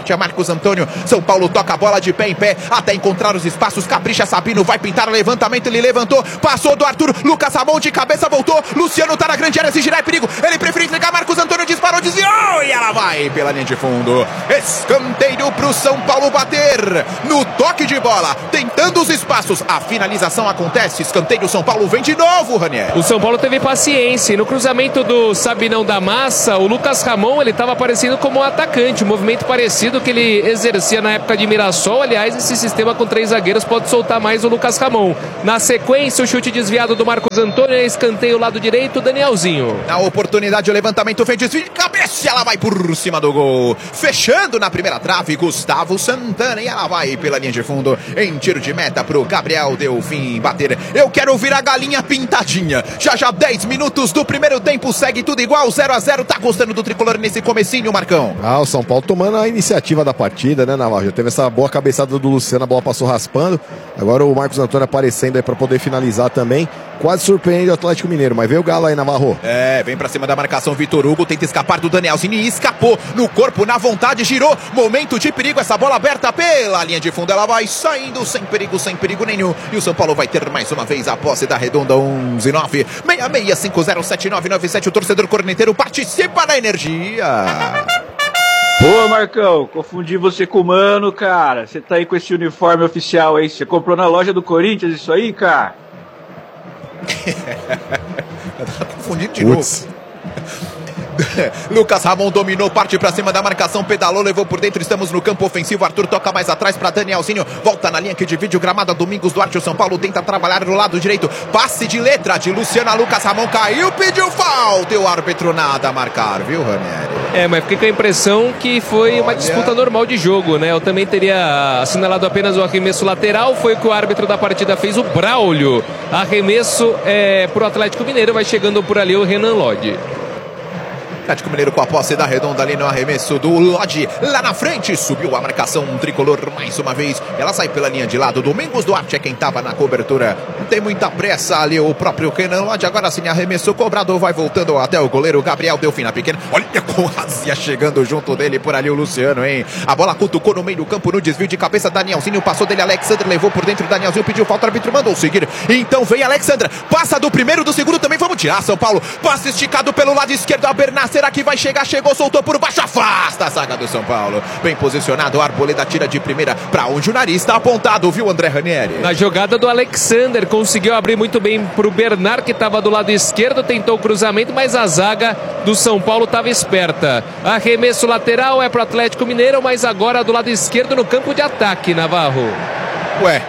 é Marcos Antônio. São Paulo toca a bola de pé em pé até encontrar os espaços. Capricha Sabino, vai pintar o levantamento, ele levantou, passou do Arthur, Lucas Ramon de cabeça, voltou. Luciano tá na grande área, se girar é perigo. Ele prefere entregar, Marcos Antônio disparou, desviou e ela vai pela linha de fundo. Escanteio pro São Paulo bater no toque de bola, tentando os espaços. A finalização acontece, escanteio, São Paulo vem de novo, Ranieri. O São Paulo teve paciência e no cruzamento do Sabinão da Massa, o Lucas Ramon, ele estava aparecendo como um atacante, um movimento parecido que ele exercia na época de Mirassol. Aliás, esse sistema com três zagueiros pode soltar mais o Lucas Ramon. Na sequência, o chute desviado do Marcos Antônio, escanteio lado direito, Danielzinho. Na oportunidade, o levantamento vem desvio de cabeça, ela vai por cima do gol. Fechando na primeira trave, Gustavo Santana, e ela vai pela linha de fundo em tiro de meta pro Gabriel Delfim bater. Eu quero ouvir a galinha pintadinha. Já já dez minutos do primeiro tempo, segue tudo igual, zero a zero. Tá gostando do tricolor nesse comecinho, Marcão? Ah, o São Paulo tomando a iniciativa da partida, né, Navarro? Já teve essa boa cabeçada do Luciano, a bola passou raspando. Agora o Marcos Antônio aparecendo aí pra poder finalizar também. Quase surpreende o Atlético Mineiro, mas veio o Galo aí, Navarro. É, vem pra cima da marcação Vitor Hugo, tenta escapar do Danielzinho e escapou no corpo, na vontade, girou. Momento de perigo, essa bola aberta pela linha de fundo, ela vai saindo sem perigo, sem perigo nenhum. E o São Paulo vai ter mais uma vez a posse da Redonda. Onze nove seis seis cinco zero sete nove nove sete. O torcedor corneteiro participa da energia. Ô Marcão, confundi você com o Mano, cara. Você tá aí com esse uniforme oficial aí. Você comprou na loja do Corinthians isso aí, cara? Tá confundindo de novo. Lucas Ramon dominou, parte pra cima da marcação, pedalou, levou por dentro, estamos no campo ofensivo. Arthur toca mais atrás pra Danielzinho, volta na linha que divide o gramado. Domingos Duarte, o São Paulo tenta trabalhar do lado direito, passe de letra de Luciano. Lucas Ramon caiu, pediu falta, e o árbitro nada a marcar, viu, Ranieri? É, mas fiquei com a impressão que foi Olha... uma disputa normal de jogo, né? Eu também teria assinalado apenas o arremesso lateral, foi o que o árbitro da partida fez, o Braulio. Arremesso é, pro Atlético Mineiro, vai chegando por ali o Renan Lodge. Atlético Mineiro com a posse da Redonda ali no arremesso do Lodge. Lá na frente, subiu a marcação um tricolor mais uma vez. Ela sai pela linha de lado. Domingos Duarte é quem estava na cobertura. Não tem muita pressa ali o próprio Renan Lodge. Agora sim, arremesso cobrado. Vai voltando até o goleiro Gabriel Delfim na pequena. Olha com razia chegando junto dele por ali o Luciano, hein? A bola cutucou no meio do campo no desvio de cabeça. Danielzinho passou dele. Alexandre levou por dentro. Danielzinho pediu falta. O árbitro mandou seguir. Então vem Alexandre. Passa do primeiro, do segundo também. Vamos tirar São Paulo. Passe esticado pelo lado esquerdo. A Bernat. Será que vai chegar? Chegou, soltou por baixo, afasta a zaga do São Paulo. Bem posicionado, a Arboleda tira de primeira pra onde o nariz está apontado, viu, André Ranieri? Na jogada do Alexander, conseguiu abrir muito bem pro Bernard, que estava do lado esquerdo, tentou o cruzamento, mas a zaga do São Paulo estava esperta. Arremesso lateral é pro Atlético Mineiro, mas agora do lado esquerdo no campo de ataque, Navarro. Ué.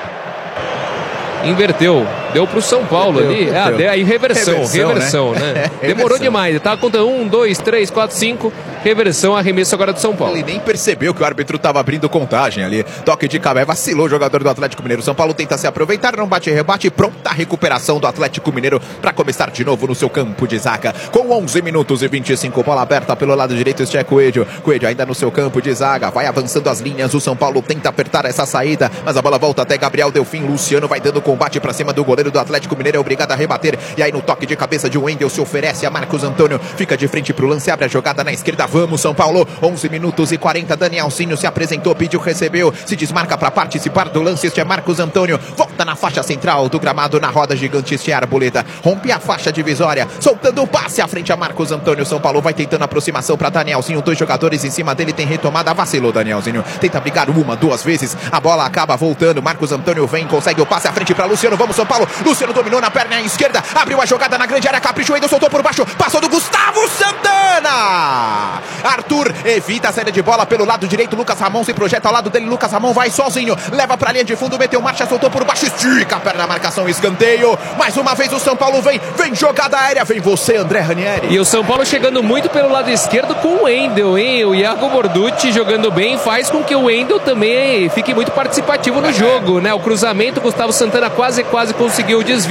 Inverteu, deu pro São Paulo deu, ali. Deu. Ah, deu aí reversão, reversão, reversão né? né? Demorou reversão. demais. Ele tava contando um, dois, três, quatro, cinco. Reversão, arremesso agora do São Paulo. Ele nem percebeu que o árbitro tava abrindo contagem ali. Toque de cabeça, vacilou o jogador do Atlético Mineiro. São Paulo tenta se aproveitar, não bate rebate. Pronta a recuperação do Atlético Mineiro para começar de novo no seu campo de zaga. Com onze minutos e vinte e cinco, bola aberta pelo lado direito. Este é Coelho. Coelho ainda no seu campo de zaga. Vai avançando as linhas. O São Paulo tenta apertar essa saída, mas a bola volta até Gabriel Delfim. Luciano vai dando combate para cima do goleiro do Atlético Mineiro. É obrigado a rebater. E aí no toque de cabeça de Wendel se oferece a Marcos Antônio. Fica de frente pro lance, abre a jogada na esquerda. Vamos, São Paulo. onze minutos e quarenta. Danielzinho se apresentou, pediu, recebeu. Se desmarca para participar do lance. Este é Marcos Antônio. Volta na faixa central do gramado, na roda gigante. Este é a Arboleda. Rompe a faixa divisória. Soltando o passe à frente a Marcos Antônio. São Paulo vai tentando aproximação para Danielzinho. Dois jogadores em cima dele. Tem retomada. Vacilou Danielzinho. Tenta brigar uma, duas vezes. A bola acaba voltando. Marcos Antônio vem, consegue o passe à frente para Luciano. Vamos, São Paulo. Luciano dominou na perna esquerda. Abriu a jogada na grande área. Capricho. Wendel soltou por baixo. Passou do Gustavo Santana. Arthur evita a saída de bola pelo lado direito. Lucas Ramon se projeta ao lado dele. Lucas Ramon vai sozinho. Leva pra linha de fundo. Meteu marcha. Soltou por baixo. Estica a perna. Marcação. Escanteio. Mais uma vez o São Paulo vem. Vem jogada aérea. Vem você, André Ranieri. E o São Paulo chegando muito pelo lado esquerdo com o Wendel, hein? O Iago Borducci jogando bem. Faz com que o Wendel também fique muito participativo no jogo, né? O cruzamento. Gustavo Santana quase, quase conseguiu o desvio.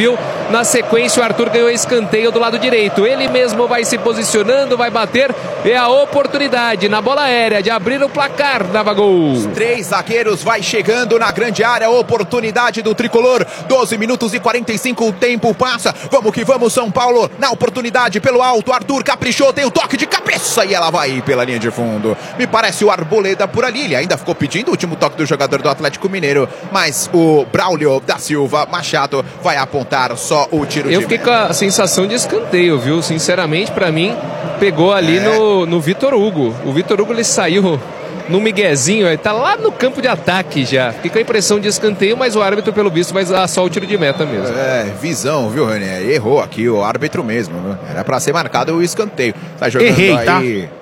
Na sequência, o Arthur ganhou escanteio do lado direito. Ele mesmo vai se posicionando, vai bater. É a oportunidade na bola aérea de abrir o placar, Navagol. Os três zagueiros vai chegando na grande área. Oportunidade do tricolor. doze minutos e quarenta e cinco. O tempo passa. Vamos que vamos, São Paulo. Na oportunidade pelo alto. Arthur caprichou. Tem o toque de cabeça e ela vai pela linha de fundo. Me parece o Arboleda por ali. Ele ainda ficou pedindo o último toque do jogador do Atlético Mineiro. Mas o Braulio da Silva Machado vai apontar só o tiro Eu de fiquei meta. com a sensação de escanteio, viu? Sinceramente, pra mim, pegou ali É. no, no Vitor Hugo. O Vitor Hugo, ele saiu no miguezinho, ele tá lá no campo de ataque já. Fiquei com a impressão de escanteio, mas o árbitro, pelo visto, vai dar só o tiro de meta mesmo. É, visão, viu, René? Errou aqui o árbitro mesmo, viu? Era pra ser marcado o escanteio. Tá jogando Errei, aí... tá?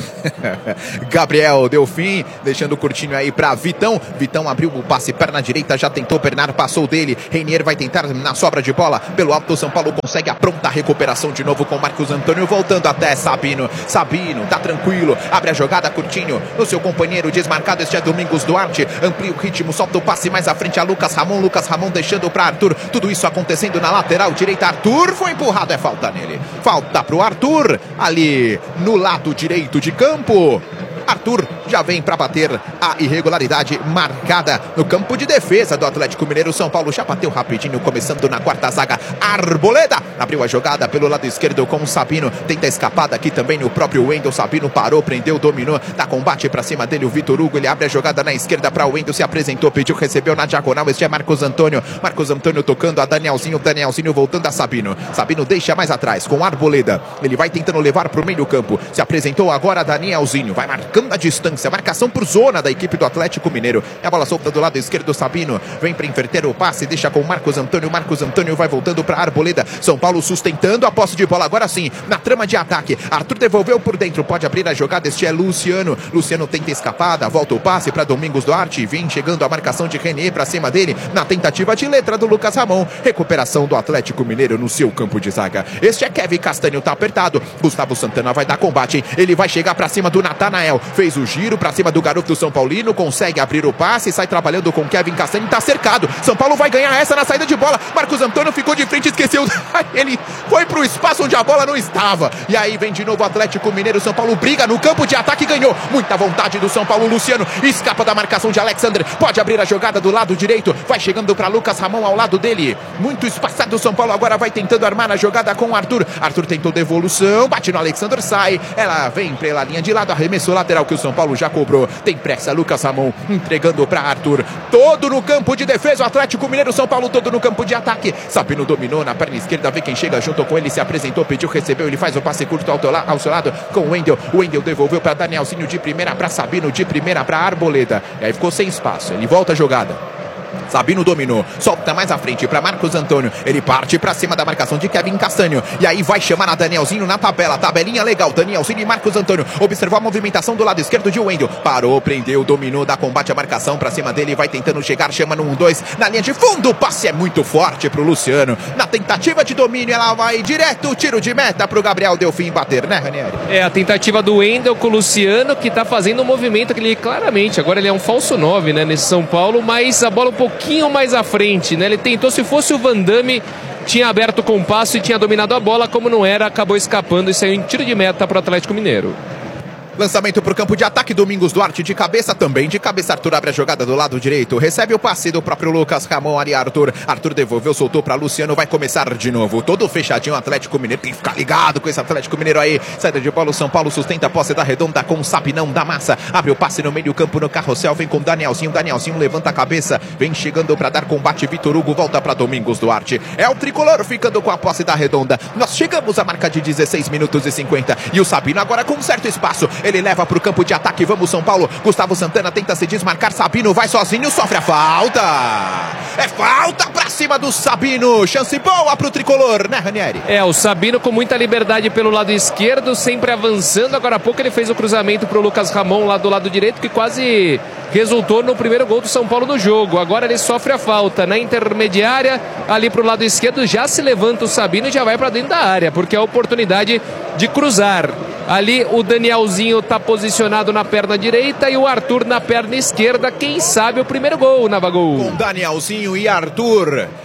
Gabriel Delfim, deixando o curtinho aí pra Vitão. Vitão abriu o passe, perna direita, já tentou, Bernardo passou dele. Reinier vai tentar na sobra de bola. Pelo alto, São Paulo consegue a pronta recuperação de novo com Marcos Antônio, voltando até Sabino. Sabino, tá tranquilo, abre a jogada, curtinho, no seu companheiro desmarcado, este é Domingos Duarte. Amplia o ritmo, solta o passe mais à frente a Lucas Ramon. Lucas Ramon deixando pra Arthur. Tudo isso acontecendo na lateral direita. Arthur foi empurrado, é falta nele. Falta pro Arthur, ali no lado direito de campo. Arthur já vem para bater a irregularidade marcada no campo de defesa do Atlético Mineiro. São Paulo já bateu rapidinho, começando na quarta zaga. Arboleda abriu a jogada pelo lado esquerdo com o Sabino. Tenta escapar daqui também no próprio Wendel. Sabino parou, prendeu, dominou. Dá combate para cima dele o Vitor Hugo. Ele abre a jogada na esquerda para o Wendel. Se apresentou, pediu, recebeu na diagonal. Este é Marcos Antônio. Marcos Antônio tocando a Danielzinho. Danielzinho voltando a Sabino. Sabino deixa mais atrás com Arboleda. Ele vai tentando levar para o meio campo. Se apresentou agora Danielzinho. Vai marcando a distância, marcação por zona da equipe do Atlético Mineiro. É a bola solta do lado esquerdo, Sabino vem para inverter o passe, deixa com Marcos Antônio. Marcos Antônio vai voltando para Arboleda. São Paulo sustentando a posse de bola agora sim, na trama de ataque. Arthur devolveu por dentro, pode abrir a jogada, este é Luciano. Luciano tenta escapada, volta o passe para Domingos Duarte, vem chegando a marcação de René para cima dele, na tentativa de letra do Lucas Ramon. Recuperação do Atlético Mineiro no seu campo de zaga. Este é Kevin Castanho, tá apertado. Gustavo Santana vai dar combate, hein? Ele vai chegar para cima do Natanael. Fez o giro pra cima do garoto do São Paulino, consegue abrir o passe, sai trabalhando com Kevin Castanho, tá cercado. São Paulo vai ganhar essa na saída de bola. Marcos Antônio ficou de frente, esqueceu. Ele foi pro espaço onde a bola não estava. E aí vem de novo o Atlético Mineiro. São Paulo briga no campo de ataque e ganhou. Muita vontade do São Paulo. Luciano escapa da marcação de Alexander. Pode abrir a jogada do lado direito. Vai chegando pra Lucas Ramon ao lado dele. Muito espaçado. O São Paulo agora vai tentando armar a jogada com o Arthur. Arthur tentou devolução, bate no Alexander, sai. Ela vem pela linha de lado, arremesso lateral que o São Paulo já cobrou. Tem pressa, Lucas Ramon entregando para Arthur. Todo no campo de defesa, o Atlético Mineiro. São Paulo todo no campo de ataque. Sabino dominou na perna esquerda, vê quem chega junto com ele, se apresentou, pediu, recebeu, ele faz o passe curto ao, teu la ao seu lado com o Wendel. O Wendel devolveu para Danielzinho de primeira para Sabino, de primeira para Arboleda. E aí ficou sem espaço, ele volta a jogada. Sabino dominou, solta mais à frente para Marcos Antônio. Ele parte para cima da marcação de Kevin Castanho. E aí vai chamar a Danielzinho na tabela. Tabelinha legal, Danielzinho e Marcos Antônio. Observou a movimentação do lado esquerdo de Wendel. Parou, prendeu, dominou, dá combate à marcação para cima dele. Vai tentando chegar, chama no um dois. Na linha de fundo, o passe é muito forte pro Luciano. Na tentativa de domínio, ela vai direto. Tiro de meta pro Gabriel Delfim bater, né, Ranieri? É a tentativa do Wendel com o Luciano, que tá fazendo um movimento que ele claramente, agora ele é um falso nove, né, nesse São Paulo, mas a bola um pouquinho pouquinho mais à frente, né? Ele tentou, se fosse o Van Damme, tinha aberto o compasso e tinha dominado a bola, como não era, acabou escapando e saiu em tiro de meta para o Atlético Mineiro. Lançamento para o campo de ataque, Domingos Duarte de cabeça também. De cabeça, Arthur abre a jogada do lado direito. Recebe o passe do próprio Lucas Ramon ali, Arthur. Arthur devolveu, soltou para Luciano, vai começar de novo. Todo fechadinho, Atlético Mineiro. Tem que ficar ligado com esse Atlético Mineiro aí. Saída de bola, o São Paulo sustenta a posse da redonda com o Sabinão da Massa. Abre o passe no meio campo, no carrossel. Vem com Danielzinho. Danielzinho levanta a cabeça. Vem chegando para dar combate. Vitor Hugo volta para Domingos Duarte. É o tricolor ficando com a posse da redonda. Nós chegamos à marca de dezesseis minutos e cinquenta. E o Sabino agora com um certo espaço. Ele leva para o campo de ataque, vamos São Paulo. Gustavo Santana tenta se desmarcar, Sabino vai sozinho, sofre a falta. É falta pra cima do Sabino. Chance boa pro tricolor, né, Ranieri? É, o Sabino com muita liberdade pelo lado esquerdo, sempre avançando. Agora há pouco ele fez o cruzamento pro Lucas Ramon lá do lado direito, que quase resultou no primeiro gol do São Paulo no jogo. Agora ele sofre a falta na intermediária, ali pro lado esquerdo, já se levanta o Sabino e já vai pra dentro da área, porque é a oportunidade de cruzar. Ali o Danielzinho tá posicionado na perna direita e o Arthur na perna esquerda. Quem sabe o primeiro gol, Navagol. Com Danielzinho e Arthur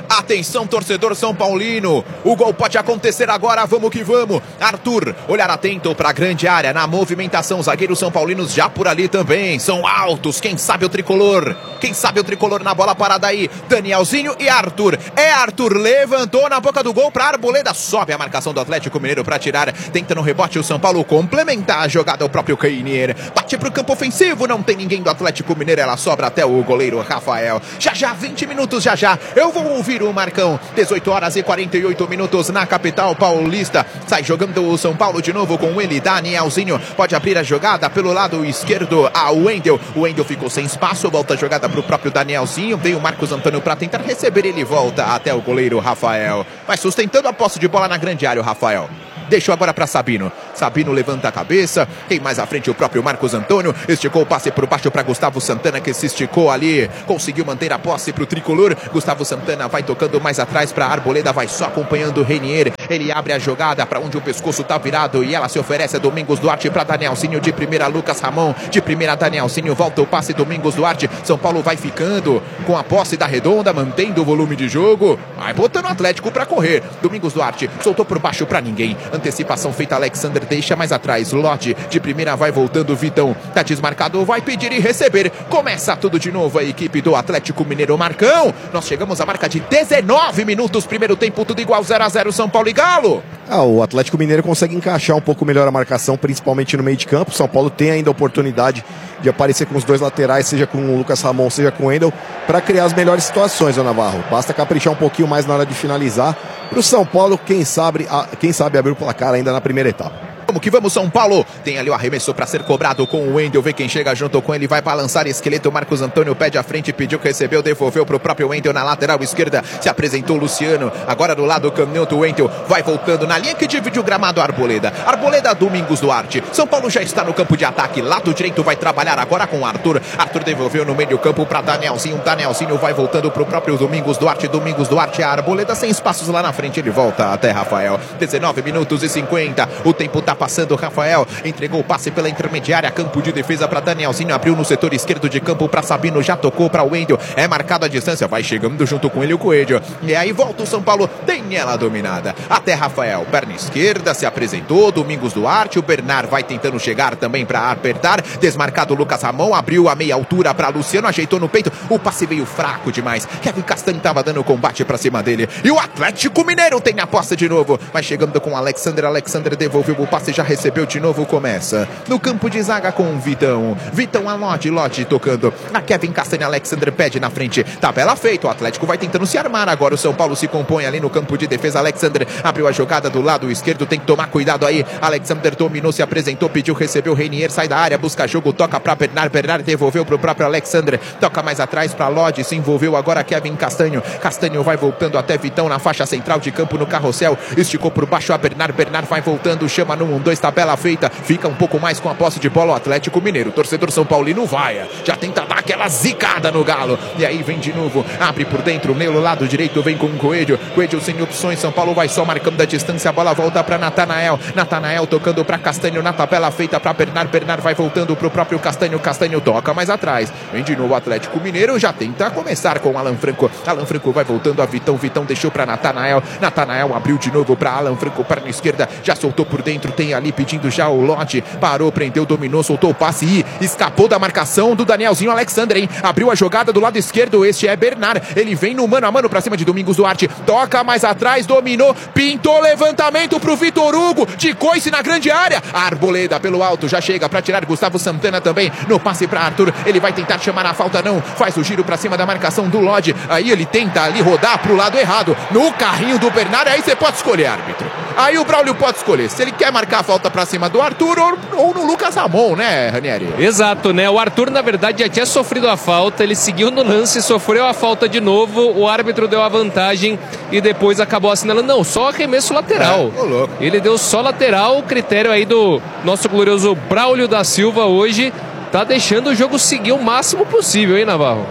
Atenção, torcedor São Paulino. O gol pode acontecer agora, vamos que vamos. Arthur, olhar atento para a grande área na movimentação. Zagueiros São Paulinos já por ali também. São altos, quem sabe o tricolor. Quem sabe o tricolor na bola parada aí. Danielzinho e Arthur. É Arthur, levantou na boca do gol para Arboleda. Sobe a marcação do Atlético Mineiro para tirar. Tenta no rebote o São Paulo complementar a jogada. O próprio Keinier bate para o campo ofensivo. Não tem ninguém do Atlético Mineiro. Ela sobra até o goleiro Rafael. Já já, vinte minutos, já já. Eu vou ouvir o Marcão. dezoito horas e quarenta e oito minutos na capital paulista. Sai jogando o São Paulo de novo com ele, Danielzinho. Pode abrir a jogada pelo lado esquerdo a Wendel. O Wendel ficou sem espaço. Volta a jogada para o próprio Danielzinho. Veio o Marcos Antônio para tentar receber. Ele volta até o goleiro Rafael. Vai sustentando a posse de bola na grande área o Rafael. Deixou agora para Sabino. Sabino levanta a cabeça. Tem mais à frente o próprio Marcos Antônio. Esticou o passe por baixo para Gustavo Santana, que se esticou ali. Conseguiu manter a posse para o tricolor. Gustavo Santana vai tocando mais atrás para Arboleda. Vai só acompanhando o Renier. Ele abre a jogada para onde o pescoço tá virado. E ela se oferece a Domingos Duarte para Danielzinho. De primeira, Lucas Ramon. De primeira, Danielzinho. Volta o passe, Domingos Duarte. São Paulo vai ficando com a posse da redonda, mantendo o volume de jogo. Vai botando o Atlético para correr. Domingos Duarte soltou por baixo para ninguém. Antecipação feita, Alexander deixa mais atrás. Lodge de primeira vai voltando, Vitão tá desmarcado, vai pedir e receber. Começa tudo de novo a equipe do Atlético Mineiro. Marcão, nós chegamos à marca de dezenove minutos, primeiro tempo tudo igual, zero a zero São Paulo e Galo. Ah, o Atlético Mineiro consegue encaixar um pouco melhor a marcação, principalmente no meio de campo. São Paulo tem ainda a oportunidade de aparecer com os dois laterais, seja com o Lucas Ramon, seja com o Wendel, para criar as melhores situações, ô Navarro. Basta caprichar um pouquinho mais na hora de finalizar. Para o São Paulo, quem sabe, quem sabe abrir o placar ainda na primeira etapa. Vamos que vamos, São Paulo. Tem ali o arremesso para ser cobrado com o Wendel. Vê quem chega junto com ele. Vai balançar esqueleto. Marcos Antônio pede à frente. Pediu que recebeu. Devolveu para o próprio Wendel na lateral esquerda. Se apresentou o Luciano. Agora do lado canhoto. O Wendel vai voltando na linha que divide o gramado. Arboleda. Arboleda, Domingos Duarte. São Paulo já está no campo de ataque. Lado direito vai trabalhar agora com o Arthur. Arthur devolveu no meio campo para Danielzinho. Danielzinho vai voltando para o próprio Domingos Duarte. Domingos Duarte. A Arboleda sem espaços lá na frente. Ele volta até Rafael. dezenove minutos e cinquenta. O tempo tá passando. Rafael entregou o passe pela intermediária, campo de defesa para Danielzinho, abriu no setor esquerdo de campo para Sabino, já tocou para o Wendel, é marcado a distância, vai chegando junto com ele o Coelho, e aí volta o São Paulo, tem ela dominada, até Rafael, perna esquerda, se apresentou, Domingos Duarte, o Bernard vai tentando chegar também para apertar, desmarcado o Lucas Ramon, abriu a meia altura para Luciano, ajeitou no peito, o passe veio fraco demais, Kevin Castanho estava dando combate para cima dele, e o Atlético Mineiro tem a posse de novo, vai chegando com o Alexander, Alexander devolveu o passe, já recebeu de novo, começa no campo de zaga com o Vitão, Vitão a Lodge, Lodge tocando, a Kevin Castanho, Alexander pede na frente, tabela feita, o Atlético vai tentando se armar, agora o São Paulo se compõe ali no campo de defesa, Alexander abriu a jogada do lado esquerdo, tem que tomar cuidado aí, Alexander dominou, se apresentou, pediu, recebeu, Renier sai da área, busca jogo, toca para Bernard, Bernard devolveu para o próprio Alexander, toca mais atrás para Lodge, se envolveu agora Kevin Castanho, Castanho vai voltando até Vitão na faixa central de campo no carrossel, esticou por baixo a Bernard, Bernard vai voltando, chama no um dois, tabela feita, fica um pouco mais com a posse de bola o Atlético Mineiro, torcedor São Paulino vai, já tenta dar aquela zicada no Galo, e aí vem de novo, abre por dentro, meio lado direito, vem com o Coelho, Coelho sem opções, São Paulo vai só marcando a distância, a bola volta para Natanael, Natanael tocando para Castanho, na tabela feita para Bernard, Bernard vai voltando para o próprio Castanho, Castanho toca mais atrás, vem de novo o Atlético Mineiro, já tenta começar com Alan Franco, Alan Franco vai voltando a Vitão, Vitão deixou para Natanael, Natanael abriu de novo para Alan Franco, perna esquerda, já soltou por dentro, tem ali pedindo já o Lodge, parou, prendeu, dominou, soltou o passe e escapou da marcação do Danielzinho, Alexander, hein? Abriu a jogada do lado esquerdo, este é Bernard, ele vem no mano a mano pra cima de Domingos Duarte, toca mais atrás, dominou, pintou levantamento pro Vitor Hugo, de coice na grande área, Arboleda pelo alto, já chega pra tirar Gustavo Santana também, no passe pra Arthur, ele vai tentar chamar a falta, não, faz o giro pra cima da marcação do Lodge, aí ele tenta ali rodar pro lado errado, no carrinho do Bernard, aí você pode escolher, árbitro, aí o Braulio pode escolher, se ele quer marcar a falta pra cima do Arthur ou, ou no Lucas Ramon, né, Ranieri? Exato, né, o Arthur na verdade já tinha sofrido a falta, ele seguiu no lance, sofreu a falta de novo, o árbitro deu a vantagem e depois acabou assinalando, não, só arremesso lateral, é, ele deu só lateral, o critério aí do nosso glorioso Braulio da Silva hoje tá deixando o jogo seguir o máximo possível, hein, Navarro?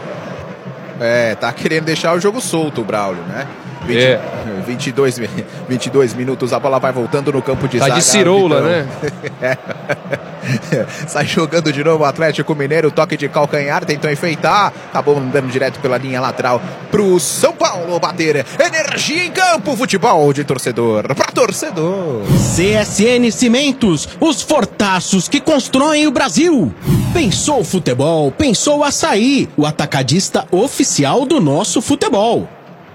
É, tá querendo deixar o jogo solto o Braulio, né? vinte, é. vinte e dois, vinte e dois minutos, a bola vai voltando no campo de tá zaga. Tá de ciroula, né? é. Sai jogando de novo o Atlético Mineiro, toque de calcanhar, tentou enfeitar, acabou andando direto pela linha lateral pro São Paulo bater. Energia em campo, futebol de torcedor pra torcedor. C S N Cimentos, os fortaços que constroem o Brasil. Pensou futebol, pensou Açaí, o atacadista oficial do nosso futebol.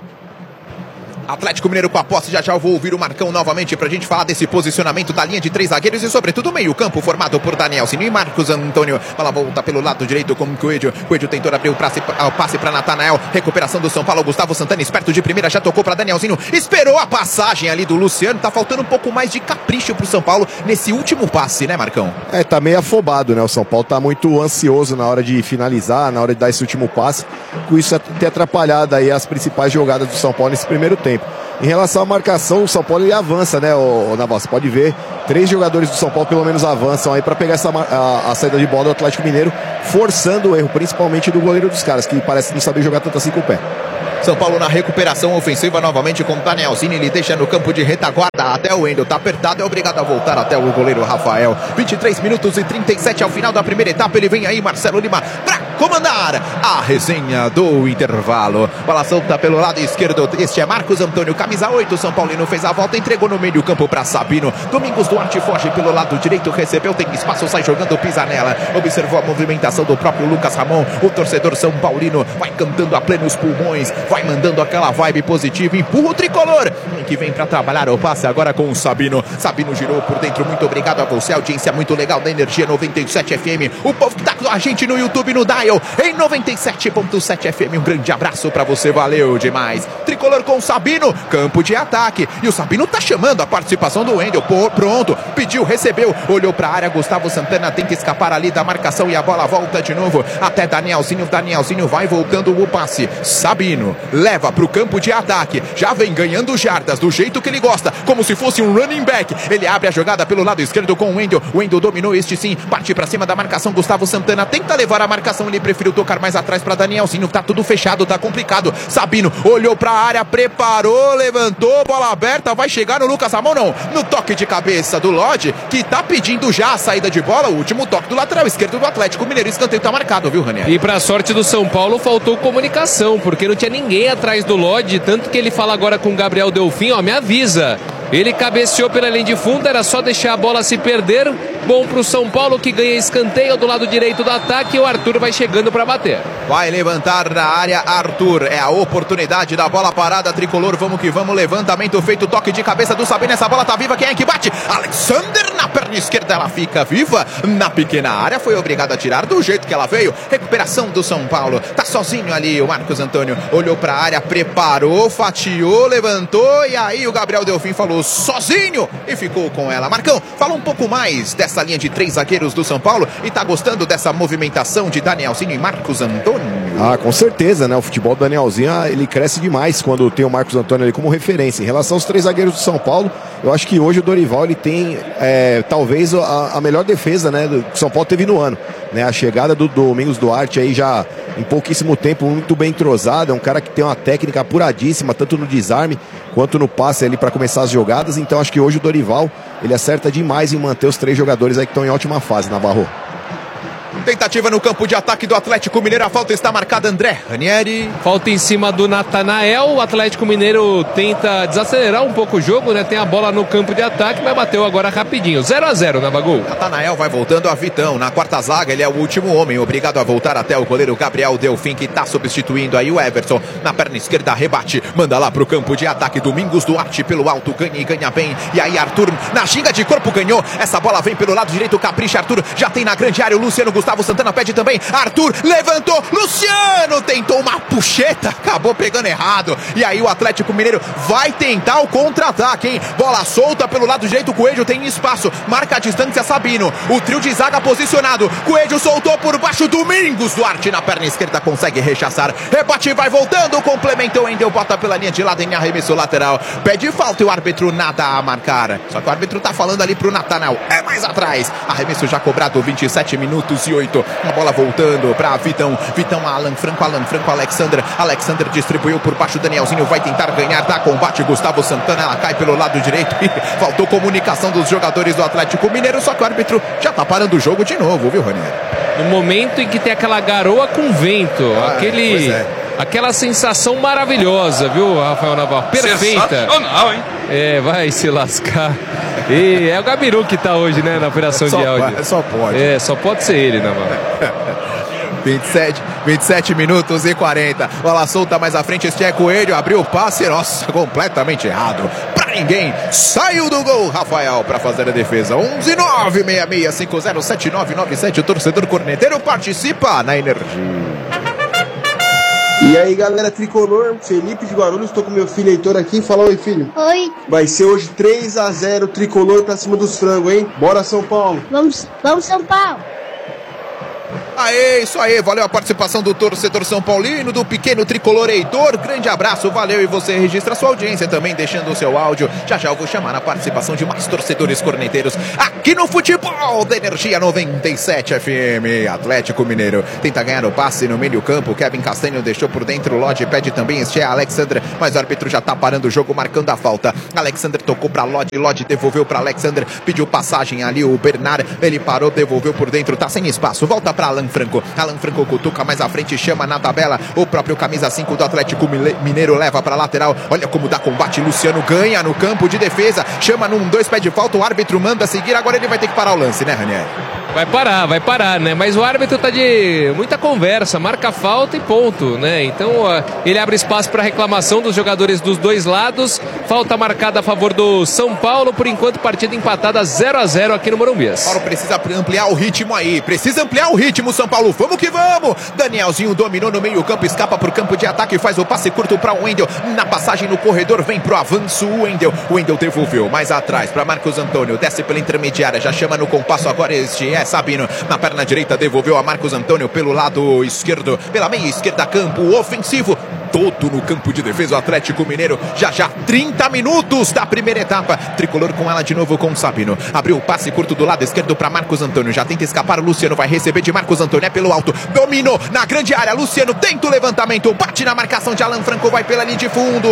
Atlético Mineiro com a posse, já já eu vou ouvir o Marcão novamente pra gente falar desse posicionamento da linha de três zagueiros e sobretudo meio campo formado por Danielzinho e Marcos Antônio. Ela volta pelo lado direito com o Coelho. Coelho tentou abrir o passe, o passe pra Natanael, recuperação do São Paulo, Gustavo Santana esperto de primeira, já tocou pra Danielzinho, esperou a passagem ali do Luciano, tá faltando um pouco mais de capricho pro São Paulo nesse último passe, né, Marcão? É, tá meio afobado, né? O São Paulo tá muito ansioso na hora de finalizar, na hora de dar esse último passe, com isso ter atrapalhado aí as principais jogadas do São Paulo nesse primeiro tempo. Em relação à marcação, o São Paulo ele avança, né, o, o Naval? Você pode ver, três jogadores do São Paulo pelo menos avançam aí para pegar essa, a, a saída de bola do Atlético Mineiro, forçando o erro, principalmente do goleiro dos caras, que parece não saber jogar tanto assim com o pé. São Paulo na recuperação ofensiva novamente com Danielzinho, ele deixa no campo de retaguarda até o Wendel, tá apertado, é obrigado a voltar até o goleiro Rafael. vinte e três minutos e trinta e sete ao final da primeira etapa, ele vem aí, Marcelo Lima, pra comandar a resenha do intervalo. Bola solta pelo lado esquerdo, este é Marcos Antônio, camisa oito, São Paulino fez a volta, entregou no meio do campo pra Sabino. Domingos Duarte foge pelo lado direito, recebeu, tem espaço, sai jogando, pisa nela. Observou a movimentação do próprio Lucas Ramon, o torcedor São Paulino vai cantando a plenos pulmões, vai mandando aquela vibe positiva, empurra o tricolor, que vem pra trabalhar o passe agora com o Sabino. Sabino girou por dentro, muito obrigado a você, audiência muito legal da Energia noventa e sete F M, o povo que tá com a gente no YouTube, no Dial, em noventa e sete ponto sete F M, um grande abraço pra você, valeu demais. Tricolor com o Sabino, campo de ataque, e o Sabino tá chamando a participação do Wendel, pô, pronto, pediu, recebeu, olhou pra área, Gustavo Santana tenta escapar ali da marcação e a bola volta de novo até Danielzinho, Danielzinho vai voltando o passe, Sabino leva pro campo de ataque, já vem ganhando jardas do jeito que ele gosta, como se fosse um running back, ele abre a jogada pelo lado esquerdo com o Wendel, o Wendel dominou este sim, parte pra cima da marcação, Gustavo Santana tenta levar a marcação, ele preferiu tocar mais atrás pra Danielzinho, tá tudo fechado, tá complicado, Sabino olhou pra área, preparou, levantou, bola aberta, vai chegar no Lucas Ramon, não, no toque de cabeça do Lodge, que tá pedindo já a saída de bola, o último toque do lateral esquerdo do Atlético Mineiro, escanteio tá marcado, viu, Ranieri? E pra sorte do São Paulo, faltou comunicação, porque não tinha ninguém atrás do Lodge, tanto que ele fala agora com o Gabriel Delfim, ó, me avisa. Ele cabeceou pela linha de fundo, era só deixar a bola se perder. Bom pro São Paulo que ganha escanteio do lado direito do ataque e o Arthur vai chegando para bater. Vai levantar na área Arthur, é a oportunidade da bola parada tricolor, vamos que vamos, levantamento feito, toque de cabeça do Sabino, essa bola tá viva, quem é que bate? Alexander na perna esquerda, ela fica viva na pequena área, foi obrigado a tirar do jeito que ela veio, recuperação do São Paulo, tá sozinho ali o Marcos Antônio, olhou pra área, preparou, fatiou, levantou e aí o Gabriel Delfim falou sozinho e ficou com ela. Marcão, fala um pouco mais dessa linha de três zagueiros do São Paulo e tá gostando dessa movimentação de Danielzinho e Marcos Antônio? Ah, com certeza, né? O futebol do Danielzinho, ele cresce demais quando tem o Marcos Antônio ali como referência. Em relação aos três zagueiros do São Paulo, eu acho que hoje o Dorival, ele tem é, talvez a, a melhor defesa, né, do que o São Paulo teve no ano, né? A chegada do Domingos Duarte aí já em pouquíssimo tempo, muito bem entrosado, é um cara que tem uma técnica apuradíssima, tanto no desarme quanto no passe ali para começar as jogadas, então acho que hoje o Dorival, ele acerta demais em manter os três jogadores aí que estão em ótima fase, Navarro. Tentativa no campo de ataque do Atlético Mineiro, a falta está marcada, André Ranieri. Falta em cima do Natanael, o Atlético Mineiro tenta desacelerar um pouco o jogo, né? Tem a bola no campo de ataque, mas bateu agora rapidinho, zero a zero na Bagul. Natanael vai voltando a Vitão, na quarta zaga ele é o último homem, obrigado a voltar até o goleiro Gabriel Delfim, que está substituindo aí o Everton, na perna esquerda rebate, manda lá pro campo de ataque, Domingos Duarte pelo alto, ganha e ganha bem, e aí Arthur na ginga de corpo ganhou, essa bola vem pelo lado direito, capricha Arthur, já tem na grande área o Luciano, Gustavo Santana pede também, Arthur levantou, Luciano tentou uma puxeta, acabou pegando errado, e aí o Atlético Mineiro vai tentar o contra-ataque, hein? Bola solta pelo lado direito, Coelho tem espaço, marca a distância Sabino, o trio de zaga posicionado, Coelho soltou por baixo, Domingos Duarte na perna esquerda consegue rechaçar, rebate vai voltando, complementou, Endel bota pela linha de lado em arremesso lateral, pede falta e o árbitro nada a marcar, só que o árbitro tá falando ali pro Natanael, é mais atrás, arremesso já cobrado, vinte e sete minutos e oito. A bola voltando para Vitão. Vitão, Alan Franco, Alan Franco, Alexander. Alexander distribuiu por baixo. Danielzinho vai tentar ganhar. Dá combate. Gustavo Santana. Ela cai pelo lado direito. E faltou comunicação dos jogadores do Atlético Mineiro. Só que o árbitro já tá parando o jogo de novo, viu, Ranieri? No momento em que tem aquela garoa com vento. Ah, aquele... É. Aquela sensação maravilhosa, viu, Rafael Navarro? Perfeita. Sensacional, hein? É, vai se lascar. E é o Gabiru que tá hoje, né, na operação só de áudio. Pode, só pode. É, só pode ser ele, Navarro. vinte e sete, vinte e sete minutos e quarenta. Bola solta mais à frente, este é Coelho. Abriu o passe, nossa, completamente errado. Pra ninguém. Saiu do gol, Rafael, pra fazer a defesa. onze nove seis seis cinco zero sete nove nove sete. O torcedor corneteiro participa na Energia. E aí, galera tricolor, Felipe de Guarulhos, tô com meu filho Heitor aqui. Fala, oi, filho. Oi. Vai ser hoje três a zero tricolor pra cima dos frangos, hein? Bora, São Paulo. Vamos, vamos São Paulo. Aê, isso aí, valeu a participação do torcedor São Paulino, do pequeno tricolor Heitor, grande abraço, valeu, e você registra sua audiência também, deixando o seu áudio, já já eu vou chamar a participação de mais torcedores corneteiros, aqui no futebol da Energia noventa e sete F M, Atlético Mineiro, tenta ganhar o passe no meio campo, Kevin Castanho deixou por dentro, o Lodge pede também, este é Alexander, mas o árbitro já tá parando o jogo, marcando a falta, Alexander tocou pra Lodge, Lodge devolveu pra Alexander, pediu passagem ali, o Bernard, ele parou, devolveu por dentro, tá sem espaço, volta pra Alan Franco, Alan Franco cutuca mais à frente, chama na tabela, o próprio camisa cinco do Atlético Mineiro leva para lateral, olha como dá combate, Luciano ganha no campo de defesa, chama num dois pé de falta, o árbitro manda seguir, agora ele vai ter que parar o lance, né, Ranieri? Vai parar, vai parar, né? Mas o árbitro tá de muita conversa, marca falta e ponto, né? Então ó, ele abre espaço para reclamação dos jogadores dos dois lados. Falta marcada a favor do São Paulo, por enquanto partida empatada zero a zero aqui no Morumbi. Paulo precisa ampliar o ritmo aí, precisa ampliar o ritmo, São Paulo, vamos que vamos! Danielzinho dominou no meio campo, escapa pro campo de ataque, faz o passe curto para o Wendel, na passagem no corredor, vem pro avanço o Wendel, o Wendel devolveu mais atrás para Marcos Antônio, desce pela intermediária, já chama no compasso agora este é Sabino, na perna direita devolveu a Marcos Antônio pelo lado esquerdo, pela meia esquerda campo ofensivo, todo no campo de defesa o Atlético Mineiro, já já trinta minutos da primeira etapa, tricolor com ela de novo com o Sabino, abriu o passe curto do lado esquerdo para Marcos Antônio, já tenta escapar, o Luciano vai receber de Marcos Antônio, é pelo alto, dominou na grande área, Luciano tenta o levantamento, bate na marcação de Alan Franco, vai pela linha de fundo,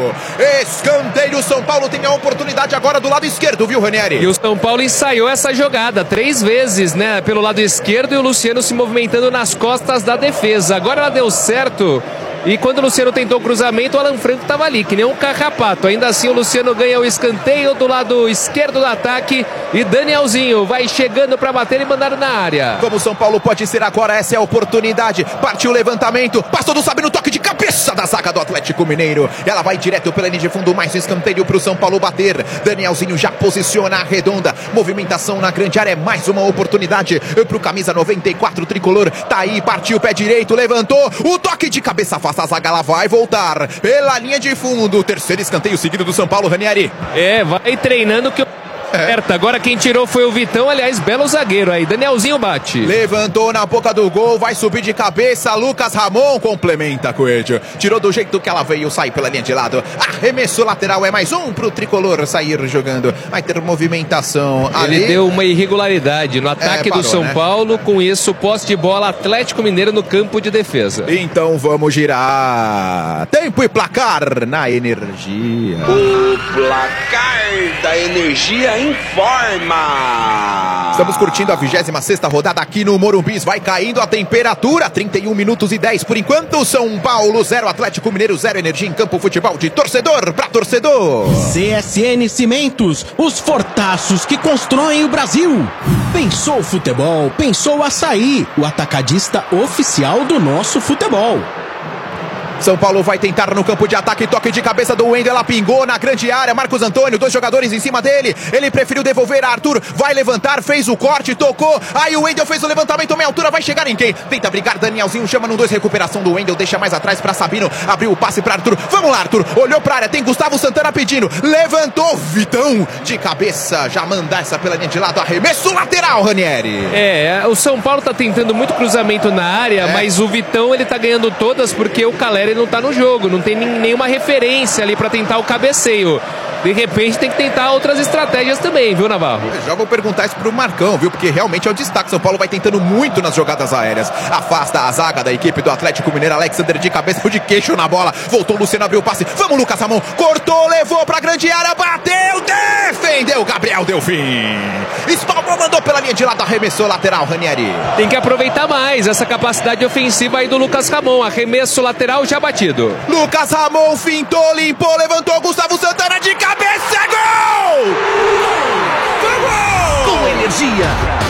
escanteio, São Paulo tem a oportunidade agora do lado esquerdo, viu, Ranieri? E o São Paulo ensaiou essa jogada três vezes, né, pelo lado esquerdo, e o Luciano se movimentando nas costas da defesa, agora ela deu certo. E quando o Luciano tentou o cruzamento, o Alan Franco estava ali, que nem um carrapato. Ainda assim, o Luciano ganha o escanteio do lado esquerdo do ataque. E Danielzinho vai chegando para bater e mandar na área. Como o São Paulo pode ser agora, essa é a oportunidade. Partiu o levantamento, passou do Sabino, toque de cabeça da zaga do Atlético Mineiro. Ela vai direto pela linha de fundo, mais escanteio para o São Paulo bater. Danielzinho já posiciona a redonda. Movimentação na grande área, é mais uma oportunidade para o camisa noventa e quatro tricolor. Tá aí, partiu o pé direito, levantou. O toque de cabeça afasta a zaga, ela vai voltar pela linha de fundo. Terceiro escanteio seguido do São Paulo, Ranieri. É, vai treinando que É. Agora quem tirou foi o Vitão, aliás, belo zagueiro aí, Danielzinho bate. Levantou na boca do gol, vai subir de cabeça, Lucas Ramon complementa, Coelho. Tirou do jeito que ela veio, sai pela linha de lado. Arremesso lateral, é mais um pro tricolor sair jogando. Vai ter movimentação ali. Ele deu uma irregularidade no ataque é, parou, do São né? Paulo, com isso, posse de bola, Atlético Mineiro no campo de defesa. Então vamos girar. Tempo e placar na Energia. O placar da Energia informa. Estamos curtindo a vigésima sexta rodada aqui no Morumbi. Vai caindo a temperatura, trinta e um minutos e dez por enquanto. São Paulo zero, Atlético Mineiro zero. Energia em campo, futebol de torcedor para torcedor. C S N Cimentos, os fortaços que constroem o Brasil. Pensou futebol, pensou açaí, o atacadista oficial do nosso futebol. São Paulo vai tentar no campo de ataque, toque de cabeça do Wendel, ela pingou na grande área, Marcos Antônio, dois jogadores em cima dele, ele preferiu devolver a Arthur, vai levantar, fez o corte, tocou, aí o Wendel fez o levantamento, meia altura, vai chegar em quem? Tenta brigar, Danielzinho chama no dois, recuperação do Wendel, deixa mais atrás pra Sabino, abriu o passe pra Arthur, vamos lá Arthur, olhou pra área, tem Gustavo Santana pedindo, levantou, Vitão, de cabeça, já manda essa pela linha de lado, arremesso lateral, Ranieri. É, o São Paulo tá tentando muito cruzamento na área, é. mas o Vitão ele tá ganhando todas porque o Caleri não tá no jogo, não tem nenhuma referência ali para tentar o cabeceio. de repente tem que tentar outras estratégias também, viu, Navarro? Eu já vou perguntar isso pro Marcão, viu? Porque realmente é o destaque. São Paulo vai tentando muito nas jogadas aéreas. Afasta a zaga da equipe do Atlético Mineiro. Alexander de cabeça, de queixo na bola. Voltou o Luciano, abriu o passe. Vamos, Lucas Ramon. Cortou, levou pra grande área, bateu, defendeu. Gabriel Delfim. Espalmou, mandou pela linha de lado, arremessou lateral, Ranieri. Tem que aproveitar mais essa capacidade ofensiva aí do Lucas Ramon. Arremesso lateral já batido. Lucas Ramon fintou, limpou, levantou. Gustavo Santana de cabeça, gol! Gol! Com energia.